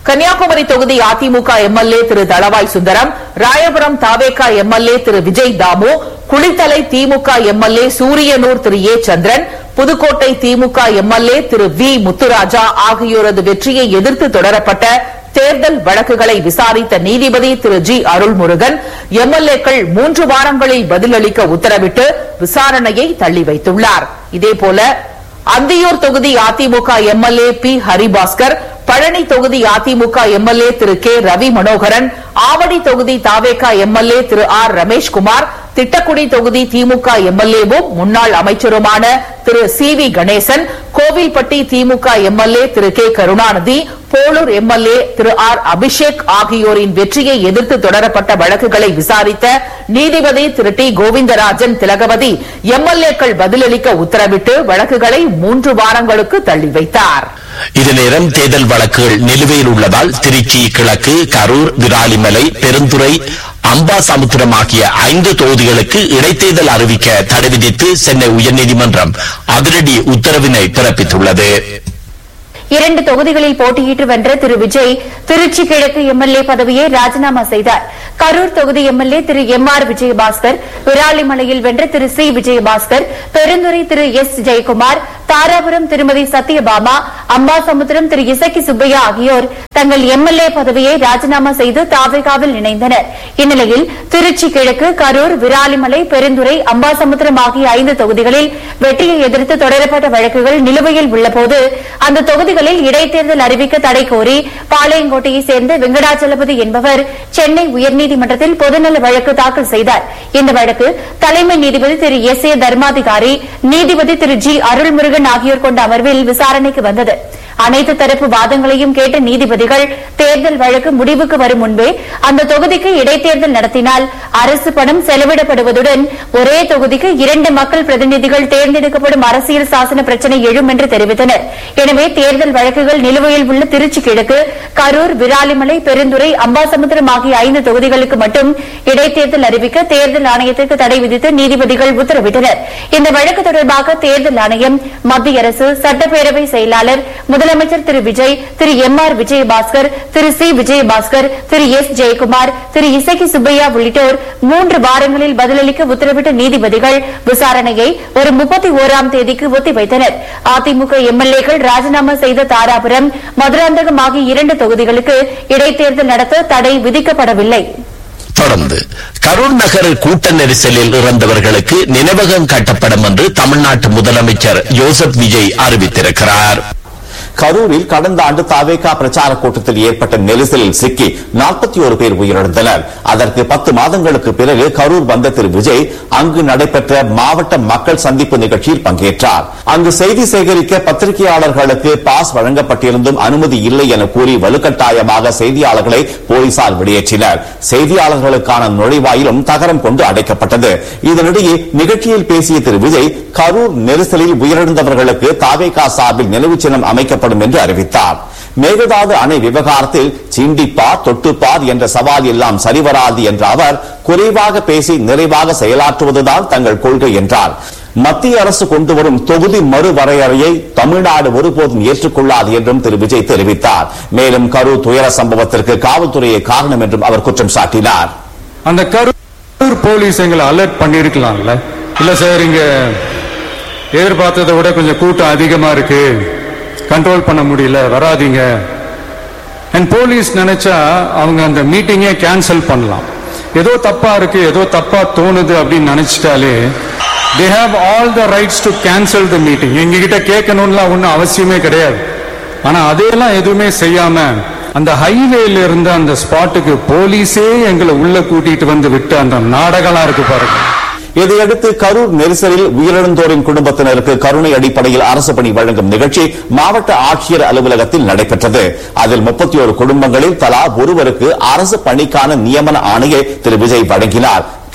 கன்னியாகுமரி தொகுதி AIADMK MLA Thiru Thalavai Sundaram, Royapuram TVK MLA Thiru Vijay Damu, Kulithalai DMK MLA Suriyanur Thiru A Chandran, Pudukkottai DMK MLA Thiru we Muthuraja ஆகியோரது வெற்றியை எதிர்த்து தொடரப்பட்ட தேர்தல் வழக்குகளை விசாரித்த நீதிபதி திரு ஜி அருள்முருகன் எம்எல்ஏக்கள் மூன்று வாரங்களில் பதிலளிக்க உத்தரவிட்டு விசாரணையை தள்ளி வைத்துள்ளார். இதேபோல அந்தியூர் தொகுதி அதிமுக எம்எல்ஏ பி ஹரிபாஸ்கர், பழனி தொகுதி அதிமுக எம்எல்ஏ திரு கே ரவி மனோகரன், ஆவடி தொகுதி தாவேகா எம்எல்ஏ திரு ஆர் ரமேஷ்குமார், திட்டக்குடி தொகுதி திமுக எம்எல்ஏவும் முன்னாள் அமைச்சருமான திரு சி வி கணேசன், கோவில்பட்டி திமுக எம்எல்ஏ திரு கே கருணாநிதி, போலூர் எம்எல்ஏ திரு ஆர் அபிஷேக் ஆகியோரின் வெற்றியை எதிர்த்து தொடரப்பட்ட வழக்குகளை விசாரித்த நீதிபதி திரு டி கோவிந்தராஜன் திலகவதி எம்எல்ஏக்கள் பதிலளிக்க உத்தரவிட்டு வழக்குகளை மூன்று வாரங்களுக்கு தள்ளி வைத்தார். இது நேரம் தேர்தல் வழக்குகள் நிலுவையில் உள்ளதால் திருச்சி கிழக்கு, கரூர், விராலிமலை, பெருந்துறை, அம்பாசமுத்திரம் ஆகிய ஐந்து தொகுதிகளுக்கு இடைத்தேர்தல் அறிவிக்க தடை விதித்து சென்னை உயர்நீதிமன்றம் அதிரடி உத்தரவினை பிறப்பித்துள்ளது. இரண்டு தொகுதிகளில் போட்டியிட்டு வென்ற திரு விஜய் திருச்சி கிழக்கு எம்எல்ஏ பதவியை ராஜினாமா செய்தார். கரூர் தொகுதி எம்எல்ஏ திரு எம் ஆர் விஜயபாஸ்கர், விராலிமலையில் வென்ற திரு சி விஜயபாஸ்கர், பெருந்துறை திரு எஸ் ஜெயக்குமார், தாராபுரம் திருமதி சத்யபாமா, அம்பாசமுத்திரம் திரு இசக்கி சுப்பையா ஆகியோர் தங்கள் எம்எல்ஏ பதவியை ராஜினாமா செய்து தாவேகாவில் இணைந்தனர். இந்நிலையில் திருச்சி கிழக்கு, கரூர், விராலிமலை, பெருந்துறை, அம்பாசமுத்திரம் ஆகிய ஐந்து தொகுதிகளில் வெற்றியை எதிர்த்து தொடரப்பட்ட வழக்குகள் நிலுவையில் உள்ளபோது அந்த தொகுதிகளில் இடைத்தேர்தல் அறிவிக்க தடை கோரி பாளையங்கோட்டையைச் சேர்ந்த வெங்கடாச்சலபதி என்பவர் சென்னை உயர்நீதிமன்றத்தில் பொதுநல வழக்கு தாக்கல் செய்தார். இந்த வழக்கு தலைமை நீதிபதி திரு எஸ் ஏ தர்மாதிகாரி, நீதிபதி திரு ஜி அருள்முருகன் ஆகியோர் கொண்ட அமர்வில் விசாரணைக்கு வந்தது. அனைத்து தரப்பு வாதங்களையும் கேட்ட நீதிபதிகள் தேர்தல் வழக்கு முடிவுக்கு வரும் முன்பே அந்த தொகுதிக்கு இடைத்தேர்தல் நடத்தினால் அரசு பணம் செலவிடப்படுவதுடன் ஒரே தொகுதிக்கு இரண்டு மக்கள் பிரதிநிதிகள் தேர்ந்தெடுக்கப்படும் அரசியல் சாசன பிரச்சினை எழும் என்று தெரிவித்தனர். எனவே தேர்தல் வழக்குகள் நிலுவையில் உள்ள திருச்சி கிழக்கு, கரூர், விராலிமலை, பெருந்துறை, அம்பாசமுத்திரம் ஆகிய ஐந்து தொகுதிகளுக்கு மட்டும் இடைத்தேர்தல் அறிவிக்க தேர்தல் ஆணையத்திற்கு தடை விதித்து நீதிபதிகள் உத்தரவிட்டனர். இந்த வழக்கு தொடர்பாக தேர்தல் ஆணையம், மத்திய அரசு, சட்டப்பேரவை செயலாளர், முதலமைச்சர் திரு விஜய், திரு எம் ஆர் விஜயபாஸ்கர், திரு சி விஜயபாஸ்கர், திரு எஸ் ஜெயக்குமார், திரு இசக்கி சுப்பையா உள்ளிட்டோர் மூன்று வாரங்களில் பதிலளிக்க உத்தரவிட்ட நீதிபதிகள் விசாரணையை ஒரு முப்பத்தி ஓராம் தேதிக்கு ஒத்திவைத்தனர். அதிமுக எம்எல்ஏக்கள் ராஜினாமா செய்த தாராபுரம், மதுராந்தகம் ஆகிய இரண்டு தொகுதிகளுக்கு இடைத்தேர்தல் நடத்த தடை விதிக்கப்படவில்லை. தொடர்ந்து கரூர் நகர் கூட்ட நெரிசலில் இறந்தவர்களுக்கு நினைவகம் கட்டப்படும் என்று தமிழ்நாட்டு முதலமைச்சர் ஜோசப் விஜய் அறிவித்திருக்கிறார். கரூரில் கடந்த ஆண்டு தாவேகா பிரச்சார கூட்டத்தில் ஏற்பட்ட நெரிசலில் சிக்கி நாற்பத்தி ஒரு பேர் உயிரிழந்தனர். அதற்கு பத்து மாதங்களுக்கு பிறகு கரூர் வந்த திரு விஜய் அங்கு நடைபெற்ற மாவட்ட மக்கள் சந்திப்பு நிகழ்ச்சியில் பங்கேற்றார். அங்கு செய்தி சேகரிக்க பத்திரிகையாளர்களுக்கு பாஸ் வழங்கப்பட்டிருந்தும் அனுமதி இல்லை என கூறி வலுக்கட்டாயமாக செய்தியாளர்களை போலீசார் வெளியேற்றினர். செய்தியாளர்களுக்கான நுழைவாயிலும் தகரம் கொண்டு அடைக்கப்பட்டது. இதனிடையே நிகழ்ச்சியில் பேசிய திரு விஜய் கரூர் நெரிசலில் உயிரிழந்தவர்களுக்கு தாவேகா சார்பில் நினைவு சின்னம் அமைக்கப்படும் என்று அறிவித்தார். மேகதாது அணை விவகாரத்தில் சிண்டிப்பார் தொட்டுப்பார் என்ற சவால் எல்லாம் சரிவராது என்ற அவர் குறைவாக பேசி நிறைவாக செயலாற்றுவதுதான் தங்கள் கொள்கை என்றார். மத்திய அரசு கொண்டு வரும் தொகுதி மறுவரையறையை தமிழ்நாடு ஒருபோதும் ஏற்றுக்கொள்ளாது என்றும் திரு விஜய் தெரிவித்தார். மேலும் கரூர் துயர சம்பவத்திற்கு காவல்துறையே காரணம் என்றும் அவர் குற்றம் சாட்டினார். அந்த கரூர் போலீஸ் எங்களை அலர்ட் பண்ணிருக்கலாம்ல. இல்ல சார், இங்க எதிர்பார்த்ததை விட கொஞ்சம் கூட்டம் அதிகமா இருக்கு, கண்ட்ரோல் பண்ண முடியல, வராதீங்க. அண்ட் போலீஸ் நினைச்சா அவங்க அந்த மீட்டிங்கே கேன்சல் பண்ணலாம். ஏதோ தப்பா இருக்கு, ஏதோ தப்பா தோணுது அப்படின்னு நினைச்சிட்டாலே they have all the rights to cancel the meeting. எங்ககிட்ட கேட்கணும்லாம் ஒன்றும் அவசியமே கிடையாது. ஆனா அதையெல்லாம் எதுவுமே செய்யாம அந்த ஹைவேல இருந்த அந்த ஸ்பாட்டுக்கு போலீஸே எங்களை உள்ள கூட்டிட்டு வந்து விட்டு அந்த நாடகம் இருக்கு பாருங்க. இதையடுத்து கரூர் நெரிசலில் உயிரிழந்தோரின் குடும்பத்தினருக்கு கருணை அடிப்படையில் அரசு பணி வழங்கும் நிகழ்ச்சி மாவட்ட ஆட்சியர் அலுவலகத்தில் நடைபெற்றது. அதில் முப்பத்தி ஒரு குடும்பங்களில் தலா ஒருவருக்கு அரசு பணிக்கான நியமன ஆணையை திரு விஜய் வழங்கினார்.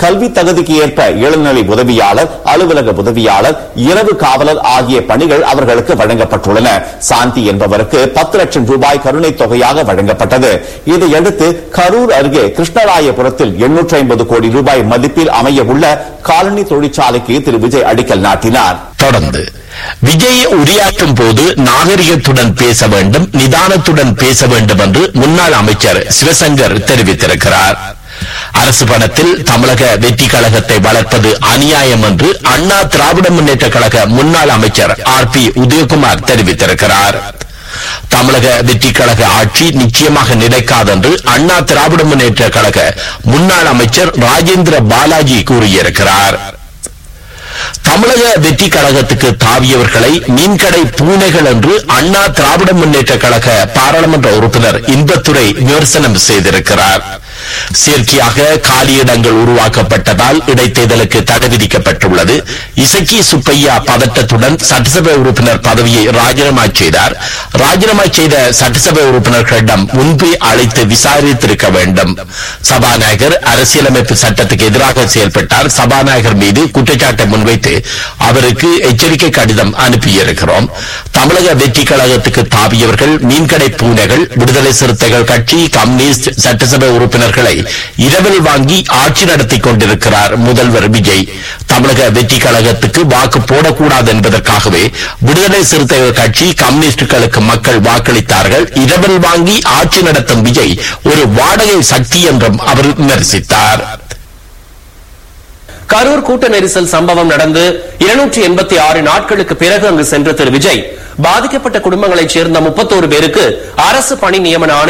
கல்வி தகுதிக்கு ஏற்ப இளநிலை உதவியாளர், அலுவலக உதவியாளர், இரவு காவலர் ஆகிய பணிகள் அவர்களுக்கு வழங்கப்பட்டுள்ளன. சாந்தி என்பவருக்கு பத்து லட்சம் ரூபாய் கருணை தொகையாக வழங்கப்பட்டது. இதையடுத்து கரூர் அருகே கிருஷ்ணராயபுரத்தில் எண்ணூற்றி ஐம்பது கோடி ரூபாய் மதிப்பில் அமைய உள்ள காலனி தொழிற்சாலைக்கு திரு விஜய் அடிக்கல் நாட்டினார். தொடர்ந்து விஜய் உரையாற்றும் போது நாகரிகத்துடன் பேச வேண்டும், நிதானத்துடன் பேச வேண்டும் என்று முன்னாள் அமைச்சர் சிவசங்கர் தெரிவித்திருக்கிறார். அரசு பணத்தில் தமிழக வெற்றி கழகத்தை வளர்ப்பது அநியாயம் என்று அண்ணா திராவிட முன்னேற்ற கழக முன்னாள் அமைச்சர் ஆர் பி உதயகுமார் தெரிவித்திருக்கிறார். தமிழக வெற்றி கழக ஆட்சி நிச்சயமாக நிலைக்காதென்று அண்ணா திராவிட முன்னேற்ற கழக முன்னாள் அமைச்சர் ராஜேந்திர பாலாஜி கூறியிருக்கிறார். தமிழக வெற்றி கழகத்துக்கு தாவியவர்களை மீன்கடை பூனைகள் என்று அண்ணா திராவிட முன்னேற்ற கழக பாராளுமன்ற உறுப்பினர் இன்பத்துரை விமர்சனம் செய்திருக்கிறார். செயற்கையாக காலியிடங்கள் உருவாக்கப்பட்டதால் இடைத்தேர்தலுக்கு தடை விதிக்கப்பட்டுள்ளது. இசக்கி சுப்பையா பதட்டத்துடன் சட்டசபை உறுப்பினர் பதவியை ராஜினாமா செய்தார். ராஜினாமா செய்த சட்டசபை உறுப்பினர்களிடம் முன்பே அழைத்து விசாரித்திருக்க வேண்டும். சபாநாயகர் அரசியலமைப்பு சட்டத்துக்கு எதிராக செயல்பட்டார். சபாநாயகர் மீது குற்றச்சாட்டை முன்வைத்து அவருக்கு எச்சரிக்கை கடிதம் அனுப்பியிருக்கிறோம். தமிழக வெற்றி கழகத்துக்கு தாவியவர்கள் மீன்கடை பூனைகள். விடுதலை சிறுத்தைகள் கட்சி, கம்யூனிஸ்ட் சட்டசபை உறுப்பினர்களை இரவில் வாங்கி ஆட்சி நடத்தி கொண்டிருக்கிறார் முதல்வர் விஜய். தமிழக வெற்றி கழகத்துக்கு வாக்கு போடக்கூடாது என்பதற்காகவே விடுதலை சிறுத்தைகள் கட்சி, கம்யூனிஸ்டுகளுக்கு மக்கள் வாக்களித்தார்கள். இரவில் வாங்கி ஆட்சி நடத்தும் விஜய் ஒரு வாடகை சக்தி என்றும் அவர் விமர்சித்தார். கரூர் கூட்ட நெரிசல் சம்பவம் நடந்து இருநூற்றி எண்பத்தி ஆறு நாட்களுக்கு பிறகு அங்கு சென்ற திரு விஜய் பாதிக்கப்பட்ட குடும்பங்களைச் சேர்ந்த முப்பத்தோரு பேருக்கு அரசு பணி நியமன ஆணை